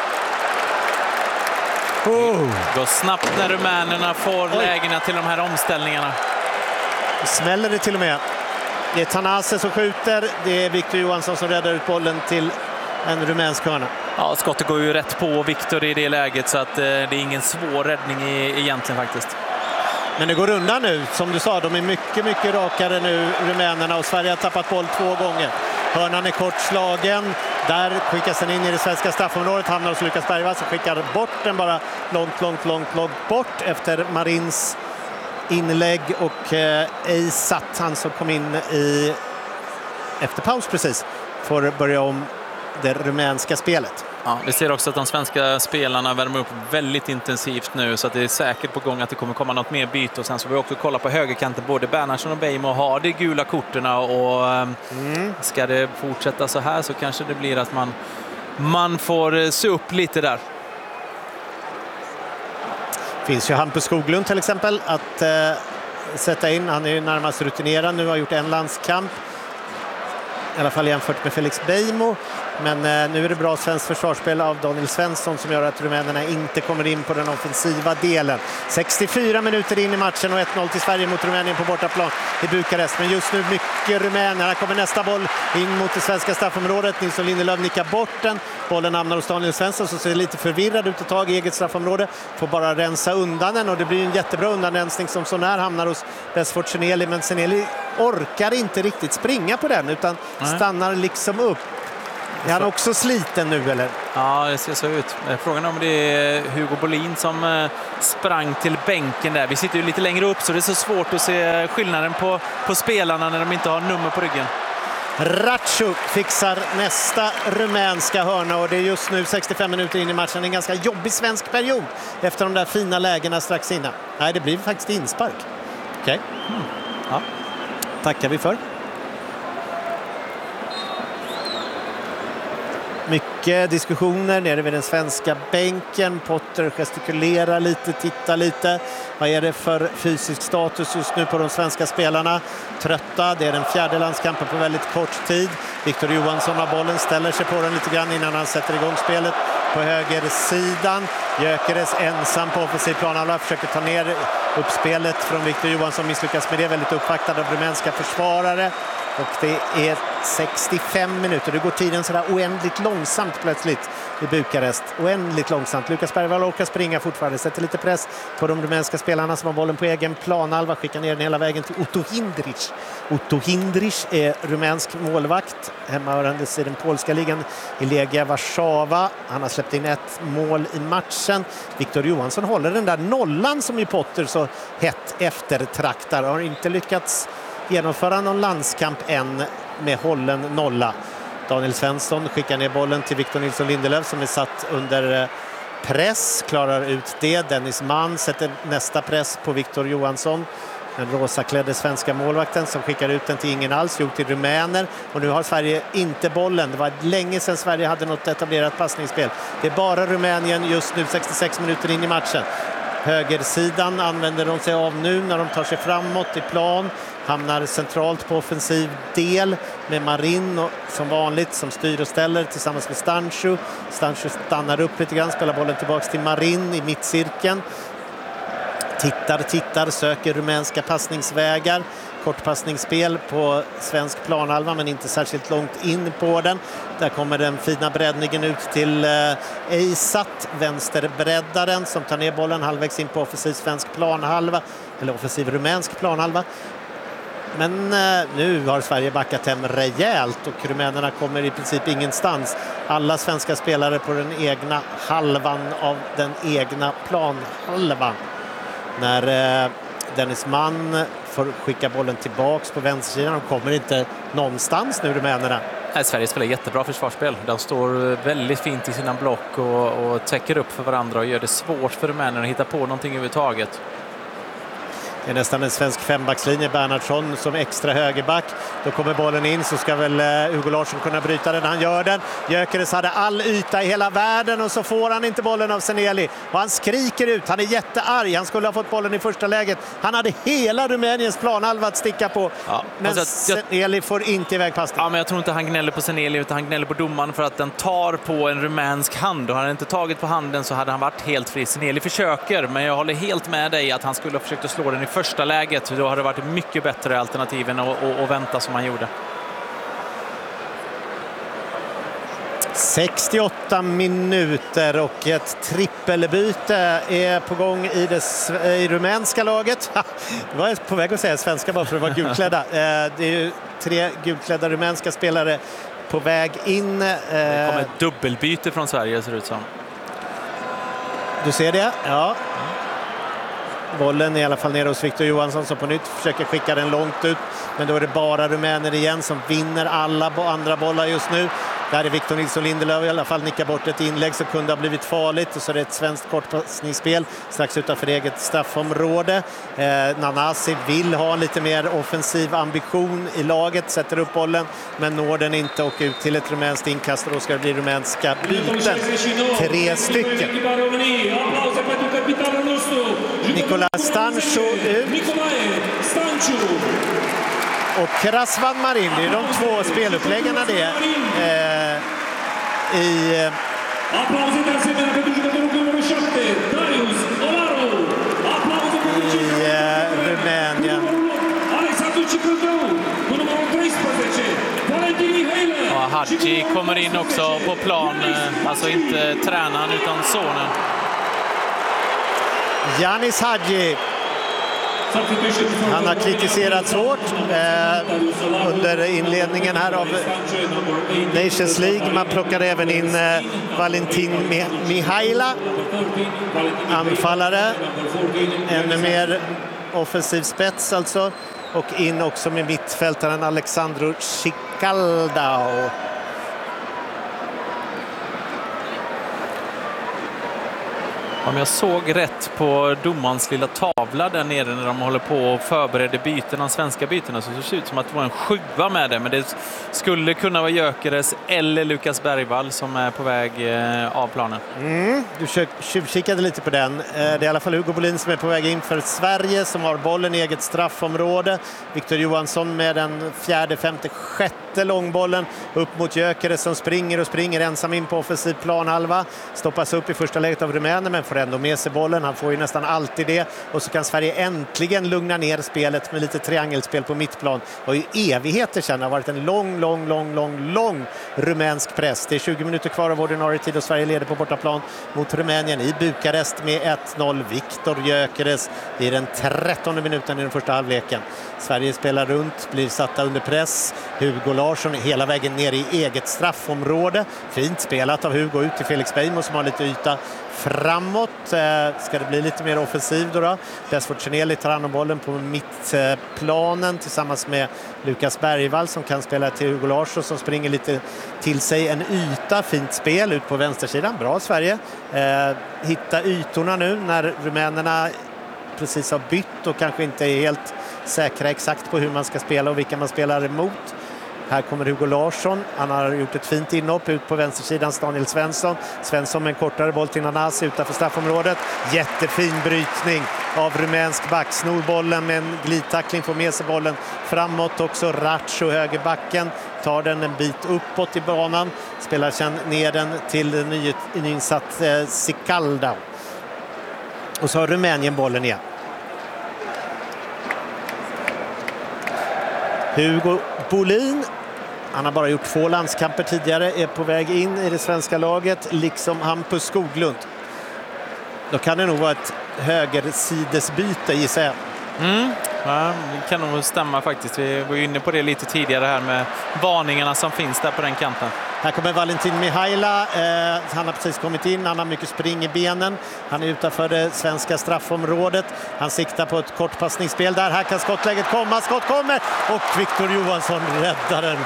Går snabbt när rumänerna får lägena till de här omställningarna. Smäller det till och med. Det är Tanase som skjuter. Det är Victor Johansson som räddar ut bollen till en rumänsk hörna. Ja, skottet går ju rätt på Victor i det läget så att det är ingen svår räddning egentligen faktiskt. Men det går undan nu. Som du sa, de är mycket, mycket rakare nu, rumänerna, och Sverige har tappat boll 2 gånger. Hörnan är kortslagen. Där skickas den in i det svenska straffområdet. Hamnar hos Lukas Bergvall som skickar bort den bara långt bort efter Marins inlägg och Eisat, han som kom in efter paus precis, får börja om det rumänska spelet. Ja, vi ser också att de svenska spelarna värmer upp väldigt intensivt nu så att det är säkert på gång att det kommer komma något mer byte, och sen så vi också kolla på högerkanten, både Bernhardsson och Beijmo har de gula korterna och ska det fortsätta så här så kanske det blir att man får se upp lite där. Finns ju Hampus Skoglund till exempel att sätta in. Han är ju närmast rutinerad nu, har gjort en landskamp. I alla fall jämfört med Felix Beijmo. Men nu är det bra svenskt försvarsspel av Daniel Svensson som gör att rumänerna inte kommer in på den offensiva delen. 64 minuter in i matchen och 1-0 till Sverige mot Rumänien på bortaplan i Bukarest. Men just nu mycket rumäner. Här kommer nästa boll in mot det svenska straffområdet. Nilsson Lindelöf nickar bort den. Bollen hamnar hos Daniel Svensson som ser lite förvirrad ut ett tag i eget straffområde. Får bara rensa undan den och det blir en jättebra undanrensning som så när hamnar hos Besford Seneli. Men Seneli orkar inte riktigt springa på den utan stannar liksom upp. Är han också sliten nu eller? Ja, det ser så ut. Frågan om det är Hugo Bolin som sprang till bänken där. Vi sitter ju lite längre upp så det är så svårt att se skillnaden på spelarna när de inte har nummer på ryggen. Ratsu fixar nästa rumänska hörna och det är just nu 65 minuter in i matchen. En ganska jobbig svensk period efter de där fina lägena strax innan. Nej, det blir faktiskt inspark. Okej. Ja. Tackar vi för. Mycket diskussioner nere vid den svenska bänken. Potter gestikulerar lite, tittar lite. Vad är det för fysisk status just nu på de svenska spelarna? Trötta, det är den fjärde landskampen på väldigt kort tid. Victor Johansson har bollen, ställer sig på den lite grann innan han sätter igång spelet på högersidan. Gyökeres ensam på offensiv plan. Alla försöker ta ner uppspelet från Victor Johansson, misslyckas med det. Väldigt uppvaktad av rumänska försvarare. Och det är 65 minuter. Det går tiden sådär oändligt långsamt plötsligt i Bukarest. Oändligt långsamt. Lukas Bergvall orkar springa fortfarande. Sätter lite press på de rumänska spelarna som har bollen på egen planhalva. Skickar ner den hela vägen till Otto Hindrich. Otto Hindrich är rumänsk målvakt. Hemmahörandes i den polska ligan i Legia Warszawa. Han har släppt in ett mål i matchen. Victor Johansson håller den där nollan som i Potter så hett eftertraktar. Har inte lyckats genomföra någon landskamp än med hållen nolla. Daniel Svensson skickar ner bollen till Victor Nilsson Lindelöf som är satt under press. Klarar ut det. Dennis Mann sätter nästa press på Victor Johansson. Den rosaklädde svenska målvakten som skickar ut den till ingen alls. Gjort till rumäner. Och nu har Sverige inte bollen. Det var länge sedan Sverige hade något etablerat passningsspel. Det är bara Rumänien just nu 66 minuter in i matchen. Högersidan använder de sig av nu när de tar sig framåt i plan. Hamnar centralt på offensiv del med Marin och, som vanligt som styr och ställer tillsammans med Stanchu. Stanchu stannar upp lite grann, spelar bollen tillbaks till Marin i mittcirkeln. Tittar, söker rumänska passningsvägar. Kortpassningsspel på svensk planhalva men inte särskilt långt in på den. Där kommer den fina breddningen ut till Eisat, vänsterbreddaren som tar ner bollen halvvägs in på offensiv svensk planhalva eller offensiv rumänsk planhalva. Men nu har Sverige backat hem rejält och rumänerna kommer i princip ingenstans. Alla svenska spelare på den egna halvan av den egna planhalvan. När Dennis Mann får skicka bollen tillbaks på vänstersidan. De kommer inte någonstans nu, rumänerna. Sverige spelar jättebra försvarsspel. De står väldigt fint i sina block och täcker upp för varandra och gör det svårt för rumänerna att hitta på någonting överhuvudtaget. Det är nästan en svensk fembackslinje. Bernhardsson som extra högerback. Då kommer bollen in så ska väl Hugo Larsson kunna bryta den. Han gör den. Gyökeres hade all yta i hela världen och så får han inte bollen av Seneli. Och han skriker ut. Han är jättearg. Han skulle ha fått bollen i första läget. Han hade hela Rumäniens planhalva att sticka på. Ja, men Seneli får inte iväg passningen. Ja, men jag tror inte han gnäller på Seneli utan han gnäller på domaren för att den tar på en rumänsk hand. Och hade han inte tagit på handen så hade han varit helt fri. Seneli försöker, men jag håller helt med dig att han skulle ha försökt att slå den i första läget. Då hade det varit mycket bättre alternativen att vänta som han gjorde. 68 minuter och ett trippelbyte är på gång i rumänska laget. Det var på väg att säga svenska bara för att vara gulklädda. Det är ju 3 gulklädda rumänska spelare på väg in. Det kommer ett dubbelbyte från Sverige ser det ut som. Du ser det? Ja. Bollen är i alla fall nere hos Victor Johansson som på nytt försöker skicka den långt ut. Men då är det bara rumäner igen som vinner alla andra bollar just nu. Där är Victor Nilsson Lindelöf i alla fall nickar bort ett inlägg som kunde ha blivit farligt. Och så är det ett svenskt kortpassningsspel strax utanför eget straffområde. Nanasi vill ha lite mer offensiv ambition i laget. Sätter upp bollen men når den inte och ut till ett rumänskt inkast. Och då ska det bli rumänska byten. 3 stycken. Nikola Stanchu ut. Och Razvan Marin, det är de 2 speluppläggarna det i Rumänien. Ja, Hadji kommer in också på plan, alltså inte tränaren utan sonen. Janis Hadji Han har kritiserats hårt under inledningen här av Nations League. Man plockar även in Valentin Mihaila, anfallare, ännu mer offensiv spets alltså, och in också med mittfältaren Alexandru Cicaldao. Om jag såg rätt på domarens lilla tavla där nere när de håller på och förbereder bytena, svenska bytena, så ser det ut som att det var en 7 med det. Men det skulle kunna vara Gyökeres eller Lukas Bergvall som är på väg av planen. Du tjuvkikade lite på den. Det är i alla fall Hugo Bolin som är på väg in för Sverige, som har bollen i eget straffområde. Victor Johansson med den 4:e, 5:e, 6:e långbollen upp mot Gyökeres som springer ensam in på offensiv planhalva. Stoppas upp i första läget av Rumänen, men får ändå med sig bollen. Han får ju nästan alltid det. Och så kan Sverige äntligen lugna ner spelet med lite triangelspel på mittplan. Och i evigheter sedan har varit en lång rumänsk press. Det är 20 minuter kvar av ordinarie tid och Sverige leder på bortaplan mot Rumänien i Bukarest med 1-0. Victor Gyökeres i den 13:e minuten i den första halvleken. Sverige spelar runt, blir satta under press. Hugo Larsson hela vägen ner i eget straffområde. Fint spelat av Hugo ut till Felix Beijmo som har lite yta framåt. Ska det bli lite mer offensiv då? Desford Cheneli tar hand om bollen på mittplanen tillsammans med Lukas Bergvall som kan spela till Hugo Larsson som springer lite till sig en yta. Fint spel ut på vänstersidan. Bra Sverige. Hitta ytorna nu när rumänerna precis har bytt och kanske inte är helt säkra exakt på hur man ska spela och vilka man spelar emot. Här kommer Hugo Larsson. Han har gjort ett fint inhopp ut på vänstersidan. Daniel Svensson. Svensson med en kortare boll till Nanasi utanför straffområdet. Jättefin brytning av rumänsk back. Snor bollen med en glidtackling. Får med sig bollen framåt också. Racho högerbacken. Tar den en bit uppåt i banan. Spelar sedan ner den till den nyinsatt Cicaldao. Och så har Rumänien bollen igen. Hugo Bolin, han har bara gjort 2 landskamper tidigare, är på väg in i det svenska laget, liksom Hampus Skoglund. Då kan det nog vara ett högersidesbyte, gissar jag. Ja, det kan nog stämma faktiskt. Vi var ju inne på det lite tidigare här med varningarna som finns där på den kanten. Här kommer Valentin Mihaila. Han har precis kommit in. Han har mycket spring i benen. Han är utanför det svenska straffområdet. Han siktar på ett kortpassningsspel där. Här kan skottläget komma. Skott kommer! Och Victor Johansson räddar den.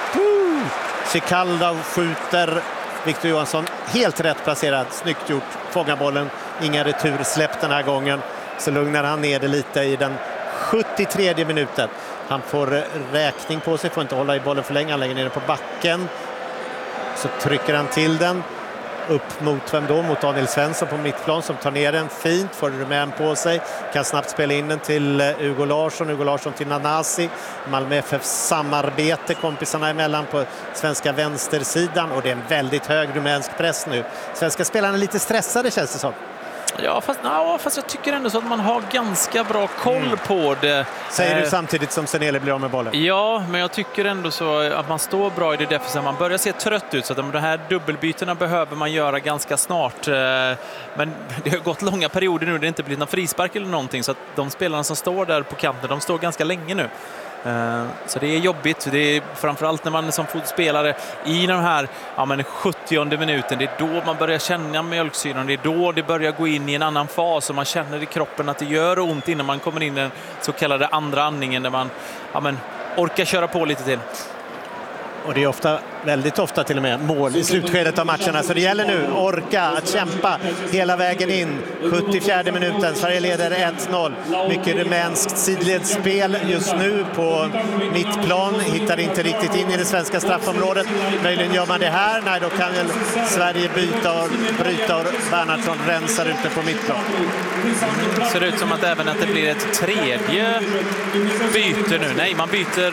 Cicaldao skjuter. Victor Johansson helt rätt placerad. Snyggt gjort. Fångar bollen. Inga retursläpp den här gången. Så lugnar han ner det lite i den 73:e minuten. Han får räkning på sig. Får inte hålla i bollen för länge. Han lägger ner den på backen. Så trycker han till den upp mot vem då? Mot Daniel Svensson på mittplan som tar ner den fint, får Rumän på sig, kan snabbt spela in den till Hugo Larsson till Nanasi. Malmö FF samarbete kompisarna emellan på svenska vänstersidan och det är en väldigt hög rumänsk press nu. Svenska spelarna är lite stressade känns det som. Ja, fast jag tycker ändå så att man har ganska bra koll på det. Säger du samtidigt som Seneli blir av med bollen? Ja, men jag tycker ändå så att man står bra i det defensiva. Man börjar se trött ut så att de här dubbelbytena behöver man göra ganska snart. Men det har gått långa perioder nu. Det har inte blivit någon frispark eller någonting. Så att de spelarna som står där på kanten, de står ganska länge nu. Så det är jobbigt. Det är framförallt när man som fotbollsspelare i den här 70:e minuten, det är då man börjar känna mjölksyran. Det är då det börjar gå in i en annan fas och man känner i kroppen att det gör ont innan man kommer in i den så kallade andra andningen där man orkar köra på lite till. Och det är ofta, väldigt ofta till och med, mål i slutskedet av matcherna. Så det gäller nu orka att kämpa hela vägen in. 74:e minuten, Sverige leder 1-0. Mycket rumänskt sidledsspel just nu på mittplan. Hittar inte riktigt in i det svenska straffområdet. Möjligen gör man det här. Nej, då kan väl Sverige bryta och Bernhardsson rensar ute på mittplan. Det ser ut som att även att det blir ett tredje byte nu. Nej, man byter...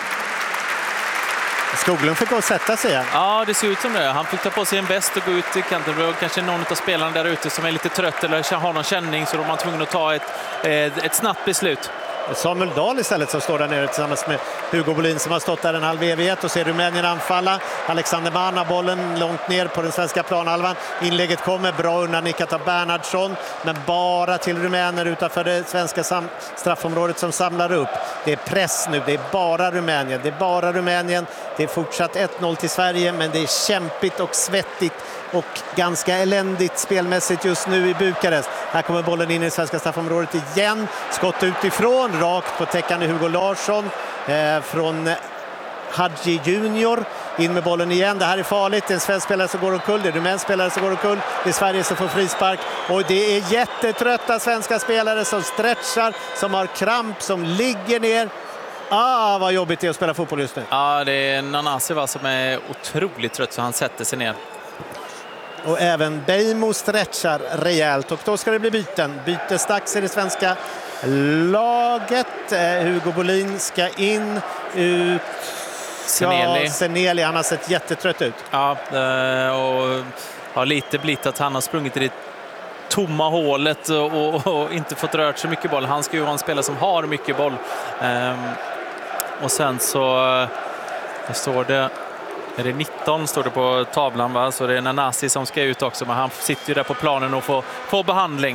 Skoglund fick gå och sätta sig igen. Ja, det ser ut som det. Han fick ta på sig en väst och gå ut i kanten. Det var kanske någon av spelarna där ute som är lite trött eller har någon känning så då är man tvungen att ta ett snabbt beslut. Samuel Dahl istället som står där nere tillsammans med Hugo Bolin som har stått där en halv evighet och ser Rumänien anfalla. Alexander Mann har bollen långt ner på den svenska planhalvan. Inlägget kommer bra undannickat av Bernhardsson, men bara till rumäner utanför det svenska straffområdet som samlar upp. Det är press nu, det är bara Rumänien. Det är fortsatt 1-0 till Sverige, men det är kämpigt och svettigt och ganska eländigt spelmässigt just nu i Bukarest. Här kommer bollen in i det svenska straffområdet igen. Skott utifrån, rakt på täckande Hugo Larsson från Hadji Junior. In med bollen igen. Det här är farligt. Det är en svensk spelare som går omkull. Det är en rumänsk spelare som går omkull. Det är Sverige som får frispark. Och det är jättetrötta svenska spelare som stretchar, som har kramp, som ligger ner. Vad jobbigt det är att spela fotboll just nu. Ja, det är Nanasi som är otroligt trött så han sätter sig ner. Och även Beijmo stretchar rejält och då ska det bli byten. Bytesdags i det svenska laget. Hugo Bolin ska in, ut. Seneli, han har sett jättetrött ut. Ja, och har lite blivit att han har sprungit i det tomma hålet och inte fått rört så mycket boll. Han ska ju vara en spelare som har mycket boll. Och sen så står det... Är det 19 står det på tavlan, va? Så det är Nanasi som ska ut också, men han sitter ju där på planen och får behandling.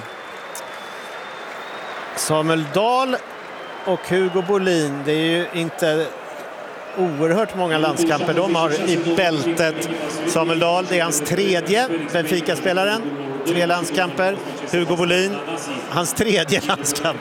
Samuel Dahl och Hugo Bolin, det är ju inte oerhört många landskamper de har i bältet. Samuel Dahl, det är hans tredje Benfica-spelaren. 3 landskamper. Hugo Bolin, hans tredje landskamp.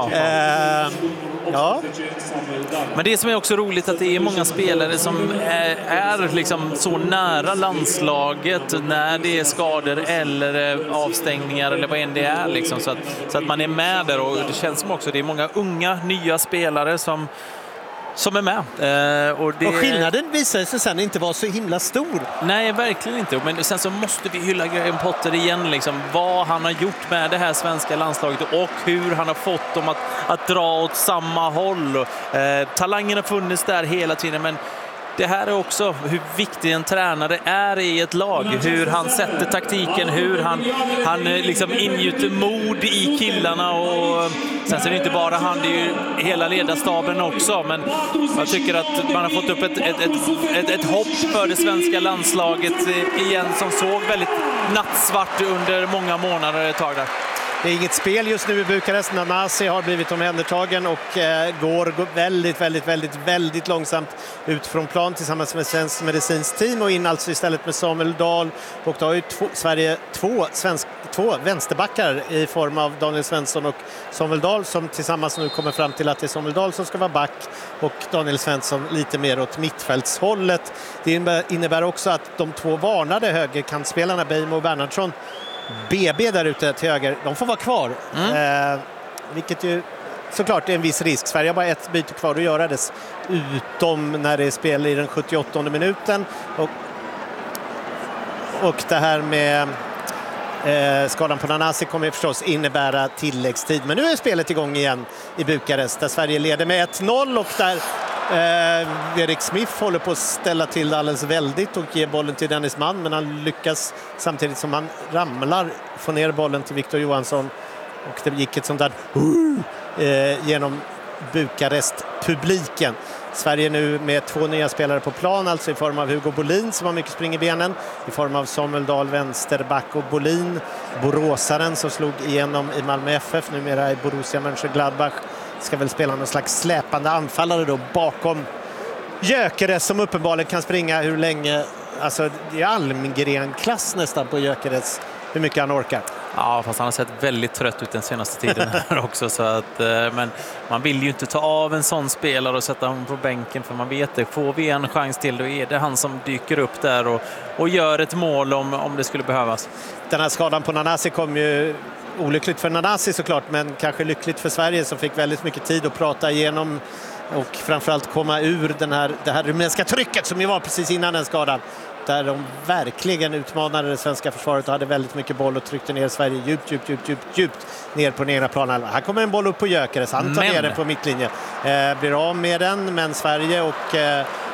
Ja. Men det som är också roligt att det är många spelare som är liksom så nära landslaget när det är skador eller avstängningar eller vad än det är liksom, så att man är med där, och det känns som också det är många unga nya spelare som är med. Och skillnaden visar sig sen inte vara så himla stor. Nej, verkligen inte. Men sen så måste vi hylla Graham Potter igen. Liksom, vad han har gjort med det här svenska landslaget och hur han har fått dem att dra åt samma håll. Talangen har funnits där hela tiden, men det här är också hur viktig en tränare är i ett lag. Hur han sätter taktiken, hur han liksom ingjuter mod i killarna. Och sen så är det inte bara han, det är ju hela ledarstaben också. Men jag tycker att man har fått upp ett hopp för det svenska landslaget igen som såg väldigt nattsvart under många månader ett tag där. Det är inget spel just nu i Bukarest. Nanasi har blivit omhändertagen och går väldigt långsamt ut från plan tillsammans med svensk medicinskt team och in alltså istället med Samuel Dahl. Och då har ju Sverige två vänsterbackar i form av Daniel Svensson och Samuel Dahl som tillsammans nu kommer fram till att det är Samuel Dahl som ska vara back och Daniel Svensson lite mer åt mittfältshållet. Det innebär också att de två varnade högerkantspelarna Beijmo och Bernhardsson, BB där ute till höger, de får vara kvar. Vilket ju såklart är en viss risk. Sverige har bara ett byte kvar att göra det, utom när det är spel i den 78:e minuten. Och det här med skadan på Nanasi kommer förstås innebära tilläggstid. Men nu är spelet igång igen i Bukarest där Sverige leder med 1-0 och där Erik Smith håller på att ställa till alldeles väldigt och ger bollen till Dennis Mann, men han lyckas samtidigt som han ramlar få ner bollen till Victor Johansson, och det gick ett sånt där genom Bukarest-publiken. Sverige nu med 2 nya spelare på plan, alltså i form av Hugo Bolin som har mycket spring i benen, i form av Samuel Dahl vänsterback och Bolin, boråsaren som slog igenom i Malmö FF, numera i Borussia Mönchengladbach, ska väl spela någon slags släpande anfallare då bakom Gyökeres som uppenbarligen kan springa hur länge. Alltså det är Almgren-klass nästan på Gyökeres, hur mycket han orkar. Ja, fast han har sett väldigt trött ut den senaste tiden här också. Så att, men man vill ju inte ta av en sån spelare och sätta honom på bänken, för man vet det. Får vi en chans till, då är det han som dyker upp där och gör ett mål om det skulle behövas. Den här skadan på Nanasi kom ju olyckligt för Nanasi såklart, men kanske lyckligt för Sverige som fick väldigt mycket tid att prata igenom och framförallt komma ur det här rumänska trycket som ju var precis innan den skadan, där de verkligen utmanade det svenska försvaret och hade väldigt mycket boll och tryckte ner Sverige djupt ner på den egna planen. Här kommer en boll upp på Gyökeres, han tar ner den på mittlinjen, blir av med den, men Sverige och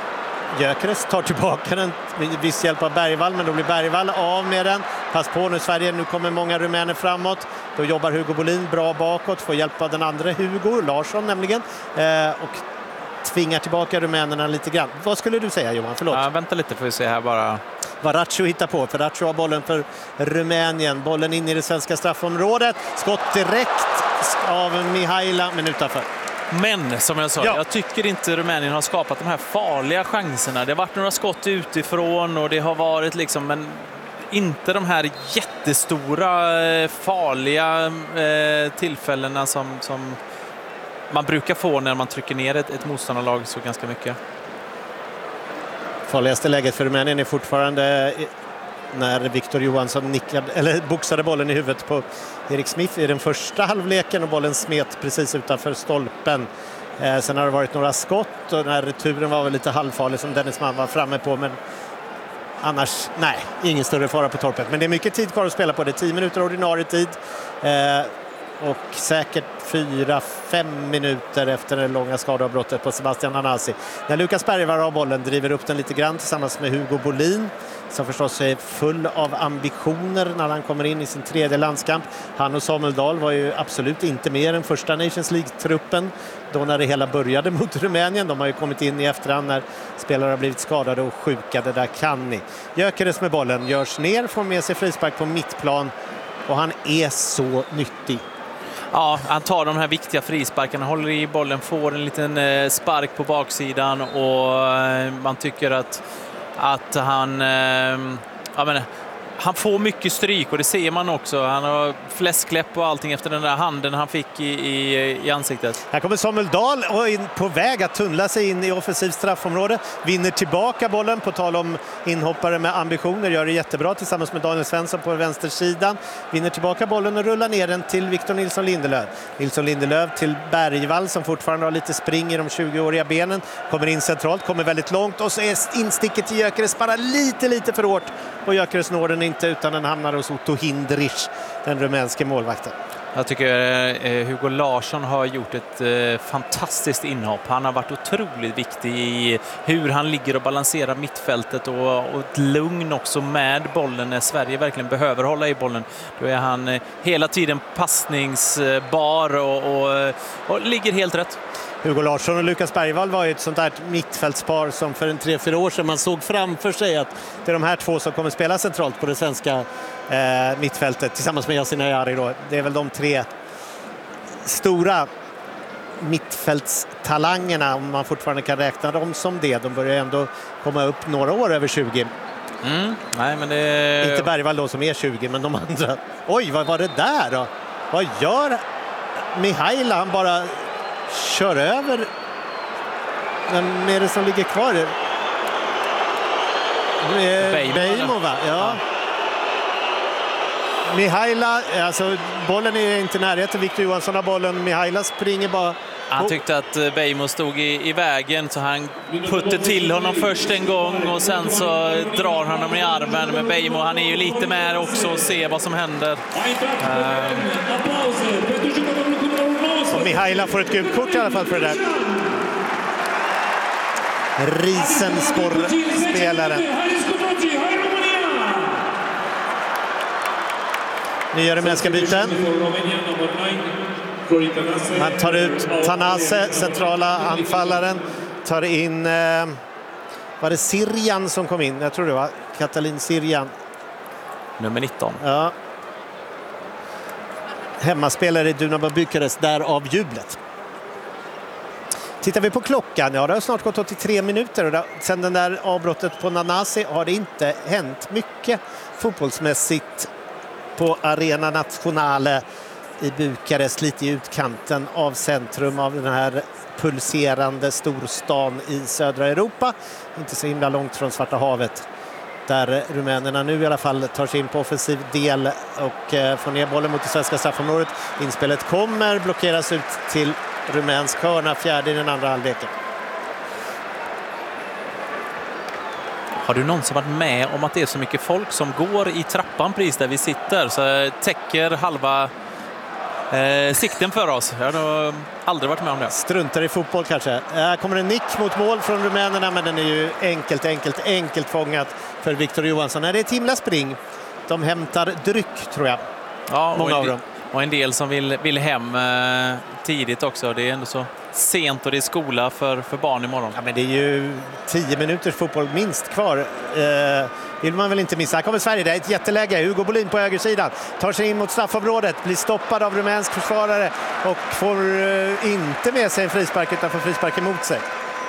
Gyökeres tar tillbaka den med viss hjälp av Bergvall, men då blir Bergvall av med den. Pass på nu Sverige, nu kommer många rumäner framåt. Då jobbar Hugo Bolin bra bakåt, får hjälp av den andra Hugo Larsson nämligen, och tvingar tillbaka rumänerna lite grann. Vad skulle du säga, Johan? Förlåt. Ja, vänta lite får vi se här bara. Vad Ratcho hittar på, för Ratcho har bollen för Rumänien. Bollen in i det svenska straffområdet. Skott direkt av Mihaila, men utanför. Men som jag sa, jag tycker inte Rumänien har skapat de här farliga chanserna. Det har varit några skott utifrån och det har varit liksom, men inte de här jättestora farliga tillfällena som man brukar få när man trycker ner ett motståndarlag så ganska mycket. Farligaste läget för Rumänien är fortfarande när Victor Johansson boxade bollen i huvudet på Erik Smith i den första halvleken och bollen smet precis utanför stolpen. Sen har det varit några skott och den här returen var väl lite halvfarlig som Dennis Mann var framme på, men annars, nej, ingen större fara på torpet. Men det är mycket tid kvar att spela på det. 10 minuter ordinarie tid. Och säkert 4-5 minuter efter det långa skadeavbrottet på Sebastian Nanasi. När Lukas Bergvall har bollen driver upp den lite grann tillsammans med Hugo Bolin, som förstås är full av ambitioner när han kommer in i sin tredje landskamp. Han och Samuel Dahl var ju absolut inte med i den första Nations League-truppen då när det hela började mot Rumänien. De har ju kommit in i efterhand när spelare har blivit skadade och sjuka. Det där kan ni. Gyökeres med bollen görs ner, får med sig frispark på mittplan och han är så nyttig. Ja, han tar de här viktiga frisparkarna, håller i bollen, får en liten spark på baksidan och man tycker att han han får mycket stryk och det ser man också. Han har fläskläpp och allting efter den där handen han fick i ansiktet. Här kommer Samuel Dahl och in på väg att tunnla sig in i offensivt straffområde. Vinner tillbaka bollen, på tal om inhoppare med ambitioner. Gör det jättebra tillsammans med Daniel Svensson på vänstersidan. Vinner tillbaka bollen och rullar ner den till Victor Nilsson Lindelöf. Nilsson Lindelöf till Bergvall som fortfarande har lite spring i de 20-åriga benen. Kommer in centralt, kommer väldigt långt och så är insticket till Gyökeres bara lite för hårt. Och Gyökeres når den inte utan den hamnar hos Otto Hindrich, den rumänske målvakten. Jag tycker Hugo Larsson har gjort ett fantastiskt inhopp. Han har varit otroligt viktig i hur han ligger och balanserar mittfältet och ett lugn också med bollen när Sverige verkligen behöver hålla i bollen. Då är han hela tiden passningsbar och ligger helt rätt. Hugo Larsson och Lukas Bergvall var ju ett sånt där mittfältspar som för 3-4 år sedan man såg framför sig att det är de här två som kommer spela centralt på det svenska mittfältet tillsammans med Yasin Ayari då. Det är väl de tre stora mittfältstalangerna, om man fortfarande kan räkna dem som det. De börjar ändå komma upp några år över 20. Nej, men det... Inte Bergvall då som är 20, men de andra. Oj, vad var det där då? Vad gör Mihaila? Han bara kör över. Vem är det som ligger kvar? Beijmo, va? Ja. Mihaila, alltså bollen är inte i närheten. Victor Johansson har bollen. Mihaila springer bara. Han tyckte att Beijmo stod i vägen så han putte till honom först en gång och sen så drar han honom i armen. Men Beijmo, han är ju lite med också och ser vad som händer. Och Mihaila får ett gult kort i alla fall för det där. Risenspor-spelaren. Nya rumänska byten. Man tar ut Tanase, centrala anfallaren. Tar in, var det Sirjan som kom in? Jag tror det var Katalin Sirjan. Nummer 19. Ja. Hemmaspelare i Dynamo Bukarest, där av jublet. Tittar vi på klockan, ja det har snart gått 83 minuter och sen den där avbrottet på Nanasi har det inte hänt mycket fotbollsmässigt på Arena Nationale i Bukarest, lite i utkanten av centrum av den här pulserande storstan i södra Europa. Inte så himla långt från Svarta havet, där rumänerna nu i alla fall tar sig in på offensiv del och får ner bollen mot det svenska straffområdet. Inspelet kommer, blockeras ut till rumänsk hörna, fjärde i den andra halvleken. Har du någonsin varit med om att det är så mycket folk som går i trappan precis där vi sitter, så täcker halva sikten för oss. Jag har nog aldrig varit med om det. Struntar i fotboll kanske. Här kommer en nick mot mål från rumänerna, men den är ju enkelt fångat för Victor Johansson. Det är ett himla spring. De hämtar dryck, tror jag. Ja, många av dem. Och en del som vill hem tidigt också. Det är ändå så sent och det är skola för barn imorgon. Ja, men det är ju 10 minuters fotboll minst kvar. Vill man väl inte missa. Här kommer Sverige, det är ett jätteläge. Hugo Bolin på högersidan tar sig in mot straffområdet, blir stoppad av rumänsk försvarare och får inte med sig en frispark utan får frispark emot sig.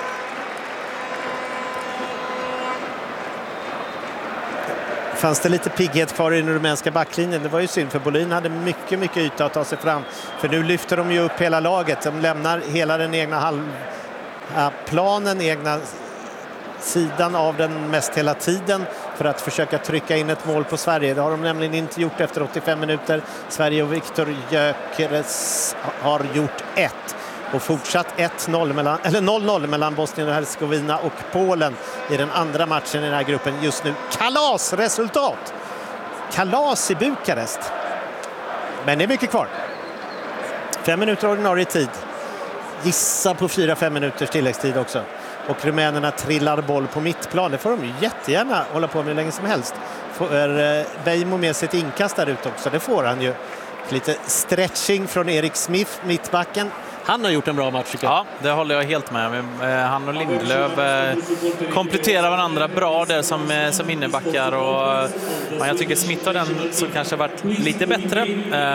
Fanns det lite pigghet kvar i den rumänska backlinjen. Det var ju synd, för Bolin hade mycket yta att ta sig fram. För nu lyfter de ju upp hela laget. De lämnar hela den egna planen, egna sidan av den mest hela tiden för att försöka trycka in ett mål på Sverige. Det har de nämligen inte gjort efter 85 minuter. Sverige och Viktor Gyökeres har gjort 1. Och fortsatt 0-0 mellan Bosnien och Hercegovina och Polen i den andra matchen i den här gruppen just nu. Kalasresultat! Kalas i Bukarest. Men det är mycket kvar. 5 minuter ordinarie tid. Gissa på 4-5 minuters tilläggstid också. Och rumänerna trillar boll på mittplan. Det får de ju jättegärna hålla på med hur länge som helst. Får Beijmo med sitt inkast där ute också. Det får han ju. Lite stretching från Erik Smith, mittbacken. Han har gjort en bra match, tycker jag. Ja, det håller jag helt med. Han och Lindelöf kompletterar varandra bra där som innebackar. Och jag tycker Smith har den som kanske varit lite bättre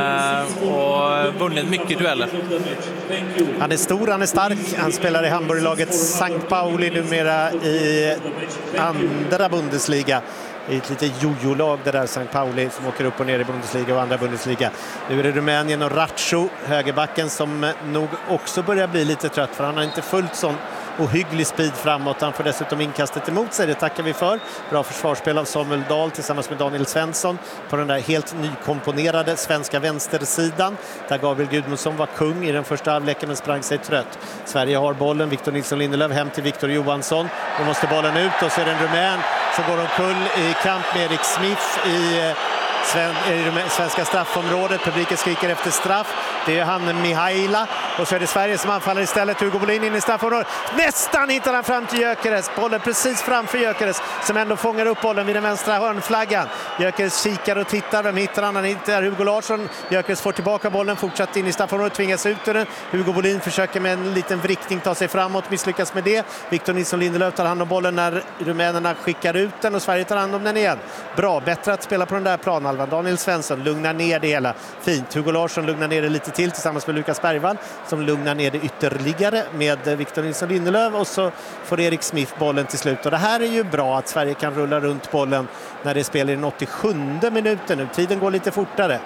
och vunnit mycket dueller. Han är stor, han är stark. Han spelar i Hamburglaget St. Pauli numera i andra Bundesliga. I ett litet jojo-lag det där, St. Pauli, som åker upp och ner i Bundesliga och andra Bundesliga. Nu är det Rumänien och Ratcho, högerbacken, som nog också börjar bli lite trött, för han har inte fullt sån ohygglig speed framåt. Han får dessutom inkastet emot sig, det tackar vi för. Bra försvarsspel av Samuel Dahl tillsammans med Daniel Svensson på den där helt nykomponerade svenska vänstersidan, där Gabriel Gudmundsson var kung i den första halvleken men sprang sig trött. Sverige har bollen, Victor Nilsson Lindelöf hem till Victor Johansson. Då måste bollen ut och så är det en rumän som går omkull i kamp med Erik Smith i svenska straffområdet. Publiken skriker efter straff. Det är han Mihaila. Och så är det Sverige som anfaller istället. Hugo Bolin in i straffområdet. Nästan hittar han fram till Gyökeres. Bollen precis framför Gyökeres, som ändå fångar upp bollen vid den vänstra hörnflaggan. Gyökeres kikar och tittar. Vem hittar han? Han hittar Hugo Larsson. Gyökeres får tillbaka bollen. Fortsatt in i straffområdet. Tvingas ut ur den. Hugo Bolin försöker med en liten vrickning ta sig framåt. Misslyckas med det. Victor Nilsson Lindelöf tar hand om bollen när rumänerna skickar ut den. Och Sverige tar hand om den igen. Bra. Bättre att spela på den där planhalvan. Daniel Svensson lugnar ner det hela. Fint. Hugo Larsson lugnar ner det lite till tillsammans med Lukas Bergvall, som lugnar ner det ytterligare med Victor Nilsson Lindelöf, och så får Erik Smith bollen till slut. Och det här är ju bra att Sverige kan rulla runt bollen när det spelar i den 87:e minuten nu. Tiden går lite fortare.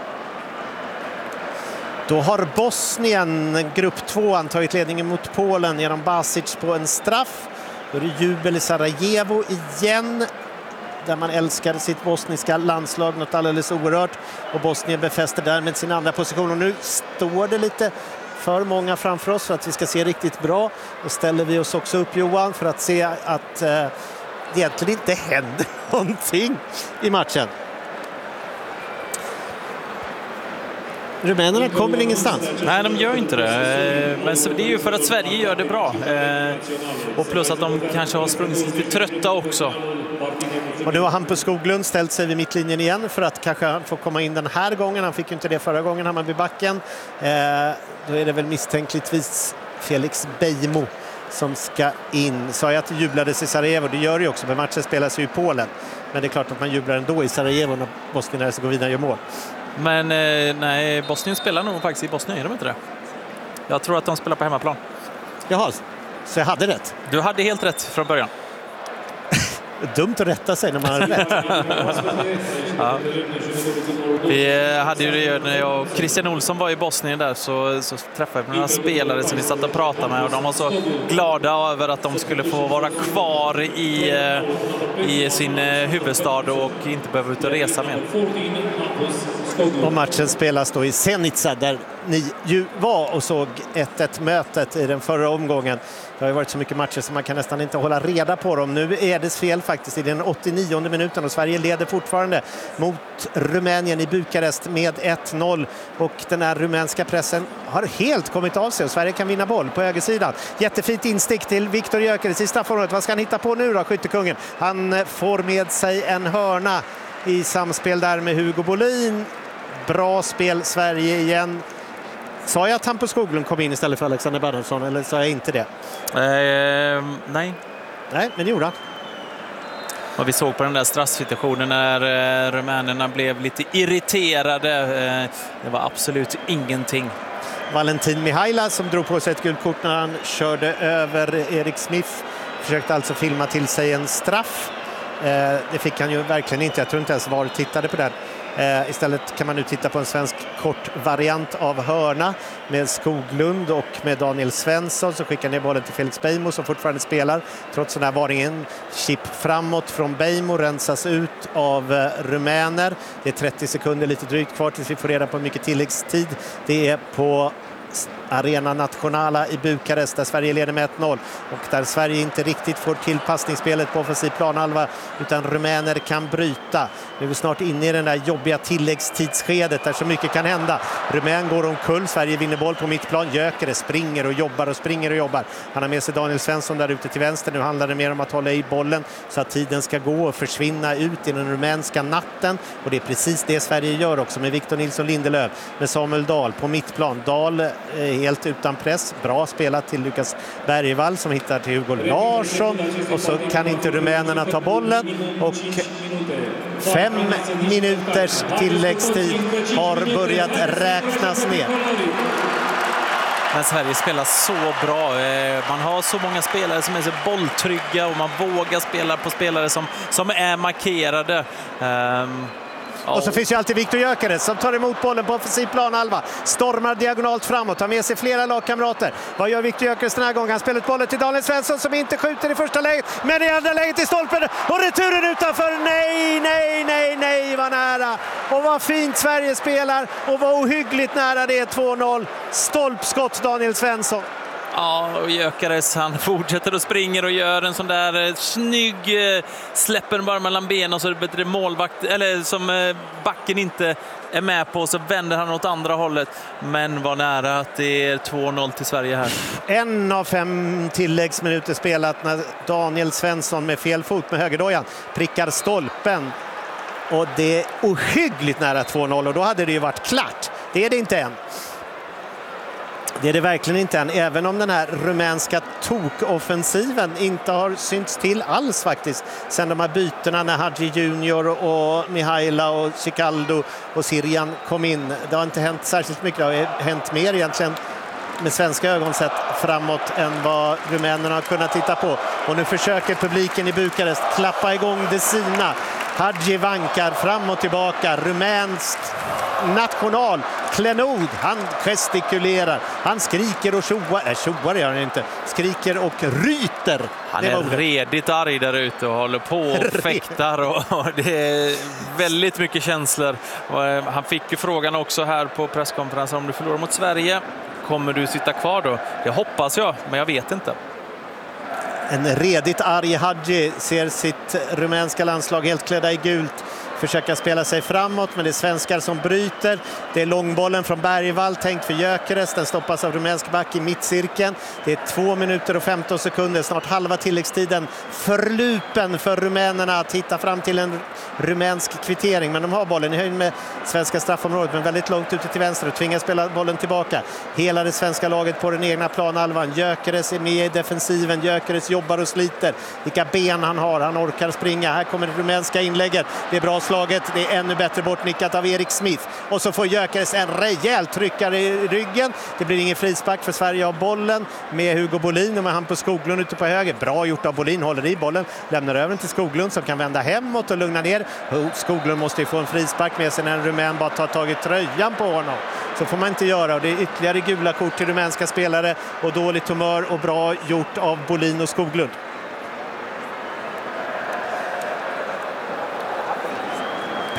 Då har Bosnien, grupp 2, antagit ledningen mot Polen genom Basic på en straff. Då är det jubel i Sarajevo igen, där man älskar sitt bosniska landslag något alldeles oerhört. Och Bosnien befäster därmed sin andra position. Och nu står det lite för många framför oss för att vi ska se riktigt bra. Och ställer vi oss också upp, Johan, för att se att det egentligen inte händer någonting i matchen. Rumänerna kommer ingenstans. Nej, de gör inte det. Men det är ju för att Sverige gör det bra. Och plus att de kanske har sprungit lite trötta också. Och nu har Hampus Skoglund ställt sig vid mittlinjen igen för att kanske få komma in den här gången. Han fick ju inte det förra gången, han var vid backen. Då är det väl misstänkligtvis Felix Beijmo som ska in. Sa jag att det jublades i Sarajevo, det gör det ju också, men matchen spelas ju i Polen. Men det är klart att man jublar ändå i Sarajevo när Bosnien och Hercegovina gör mål. Men nej, Bosnien spelar nog faktiskt i Bosnien, är de inte det? Jag tror att de spelar på hemmaplan. Jaha, så jag hade rätt. Du hade helt rätt från början. Dumt att rätta sig när man har rätt. Ja. Vi hade ju det när jag och Christian Olsson var i Bosnien där, så träffade vi några spelare som vi satt och pratade med, och de var så glada över att de skulle få vara kvar i sin huvudstad och inte behöva ut och resa mer. Och matchen spelas då i Zenica där ni ju var och såg 1-1-mötet i den förra omgången. Det har ju varit så mycket matcher så man kan nästan inte hålla reda på dem. Nu är det fel faktiskt i den 89:e minuten och Sverige leder fortfarande mot Rumänien i Bukarest med 1-0. Och den här rumänska pressen har helt kommit av sig och Sverige kan vinna boll på högersidan. Jättefint instick till Viktor Gyökeres i straffområdet. Vad ska han hitta på nu då, skyttekungen? Han får med sig en hörna i samspel där med Hugo Bolin. Bra spel Sverige igen. Sa jag att Hampus Skoglund kom in istället för Alexander Bernhardsson eller sa jag inte det? Nej. Nej, men det gjorde han. Och vi såg på den där straffsituationen när rumänerna blev lite irriterade. Det var absolut ingenting. Valentin Mihaila som drog på sig ett gult kort när han körde över Erik Smith. Försökte alltså filma till sig en straff. Det fick han ju verkligen inte. Jag tror inte ens VAR tittade på den. Istället kan man nu titta på en svensk kort variant av hörna med Skoglund och med Daniel Svensson som skickar ner bollen till Felix Beijmo som fortfarande spelar. Trots den här varningen, chip framåt från Beijmo rensas ut av rumäner. Det är 30 sekunder lite drygt kvar tills vi får reda på mycket tilläggstid. Det är på Arena Nationala i Bukarest där Sverige leder med 1-0 och där Sverige inte riktigt får till passningsspelet på offensiv planhalva utan rumäner kan bryta. Nu är vi snart inne i den där jobbiga tilläggstidsskedet där så mycket kan hända. Rumän går omkull, Sverige vinner boll på mittplan. Gyökeres springer och jobbar och springer och jobbar. Han har med sig Daniel Svensson där ute till vänster. Nu handlar det mer om att hålla i bollen så att tiden ska gå och försvinna ut i den rumänska natten och det är precis det Sverige gör också med Victor Nilsson Lindelöf med Samuel Dahl på mittplan. Dahl helt utan press. Bra spelat till Lukas Bergvall som hittar till Hugo Larsson och så kan inte rumänerna ta bollen och 5 minuters tilläggstid har börjat räknas ner. Men Sverige spelar så bra. Man har så många spelare som är så bolltrygga och man vågar spela på spelare som är markerade. Och så finns ju alltid Viktor Gyökeres som tar emot bollen på offensiv planhalva. Stormar diagonalt framåt, tar med sig flera lagkamrater. Vad gör Viktor Gyökeres den här gången? Han spelar ut bollen till Daniel Svensson som inte skjuter i första läget. Men i andra läget i stolpen. Och returen utanför. Nej, vad nära. Och vad fint Sverige spelar. Och vad ohyggligt nära det är 2-0. Stolpskott Daniel Svensson. Ja, och Gyökeres han fortsätter och springer och gör en sån där snygg släpper bara mellan benen och så är det bättre målvakt eller som backen inte är med på så vänder han åt andra hållet. Men var nära att det är 2-0 till Sverige här. 1 av 5 tilläggsminuter spelat när Daniel Svensson med fel fot med högerdojan prickar stolpen. Och det är ohyggligt nära 2-0 och då hade det ju varit klart. Det är det inte än. Det är det verkligen inte än, även om den här rumänska tokoffensiven inte har synts till alls faktiskt. Sen de här bytena när Hadji Junior och Mihaila och Cicaldo och Sirian kom in. Det har inte hänt särskilt mycket, det har hänt mer egentligen med svenska ögon sett framåt än vad rumänerna har kunnat titta på. Och nu försöker publiken i Bukarest klappa igång det sina. Hadji vankar fram och tillbaka. Rumänskt national klenod. Han gestikulerar. Han skriker och tjoar gör han inte. Skriker och ryter. Han är redigt arg där ute och håller på och fäktar. Och det är väldigt mycket känslor. Han fick ju frågan också här på presskonferensen om du förlorar mot Sverige. Kommer du sitta kvar då? Det hoppas jag, men jag vet inte. En redigt arg Hadji ser sitt rumänska landslag helt klädda i gult försöka spela sig framåt, men det är svenskar som bryter. Det är långbollen från Bergvall tänkt för Gyökeres. Den stoppas av rumänsk back i mittcirkeln. Det är 2 minuter och 15 sekunder, snart halva tilläggstiden. Förlupen för rumänerna att hitta fram till en rumänsk kvittering, men de har bollen i höjd med svenska straffområdet, men väldigt långt ute till vänster och tvingas spela bollen tillbaka. Hela det svenska laget på den egna planhalvan. Gyökeres är med i defensiven. Gyökeres jobbar och sliter. Vilka ben han har. Han orkar springa. Här kommer det rumänska inlägget. Det är bra slaget. Det är ännu bättre bortnickat av Erik Smith. Och så får Gyökeres en rejäl tryckare i ryggen. Det blir ingen frispark för Sverige av bollen med Hugo Bolin och med Hampus Skoglund ute på höger. Bra gjort av Bolin. Håller i bollen. Lämnar över till Skoglund som kan vända hemåt och lugna ner. Skoglund måste ju få en frispark med sig när en rumän bara tar tag i tröjan på honom. Så får man inte göra, och det är ytterligare gula kort till rumänska spelare och dåligt humör och bra gjort av Bolin och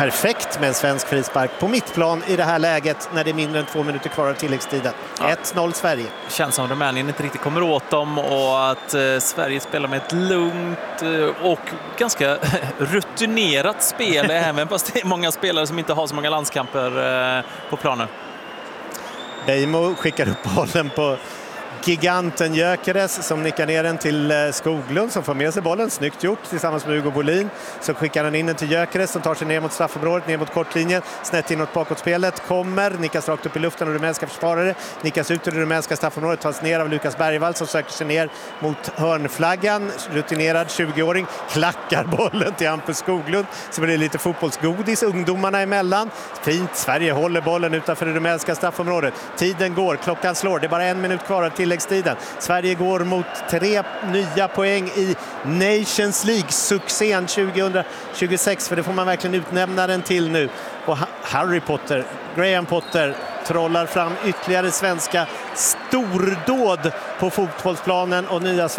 perfekt med en svensk frispark på mittplan i det här läget när det är mindre än 2 minuter kvar av tilläggstiden. 1-0 Sverige. Känns som Rumänien inte riktigt kommer åt dem och att Sverige spelar med ett lugnt och ganska rutinerat spel även fast det är många spelare som inte har så många landskamper på planen. Beijmo skickar upp bollen på giganten Gyökeres som nickar ner den till Skoglund som får med sig bollen. Snyggt gjort tillsammans med Hugo Bolin. Så skickar han in den till Gyökeres som tar sig ner mot straffområdet, ner mot kortlinjen. Snett inåt bakåtspelet. Kommer, nickas rakt upp i luften av rumänska försvarare. Nickas ut ur det rumänska straffområdet. Tas ner av Lukas Bergvall som söker sig ner mot hörnflaggan. Rutinerad 20-åring. Klackar bollen till Hampus Skoglund. Så blir det lite fotbollsgodis ungdomarna emellan. Fint. Sverige håller bollen utanför det rumänska straffområdet. Tiden går. Klockan slår. Det är bara 1 minut kvar till tilläggstiden. Sverige går mot 3 nya poäng i Nations League-succén 2026, för det får man verkligen utnämna den till nu. Och Graham Potter trollar fram ytterligare svenska stordåd på fotbollsplanen och nya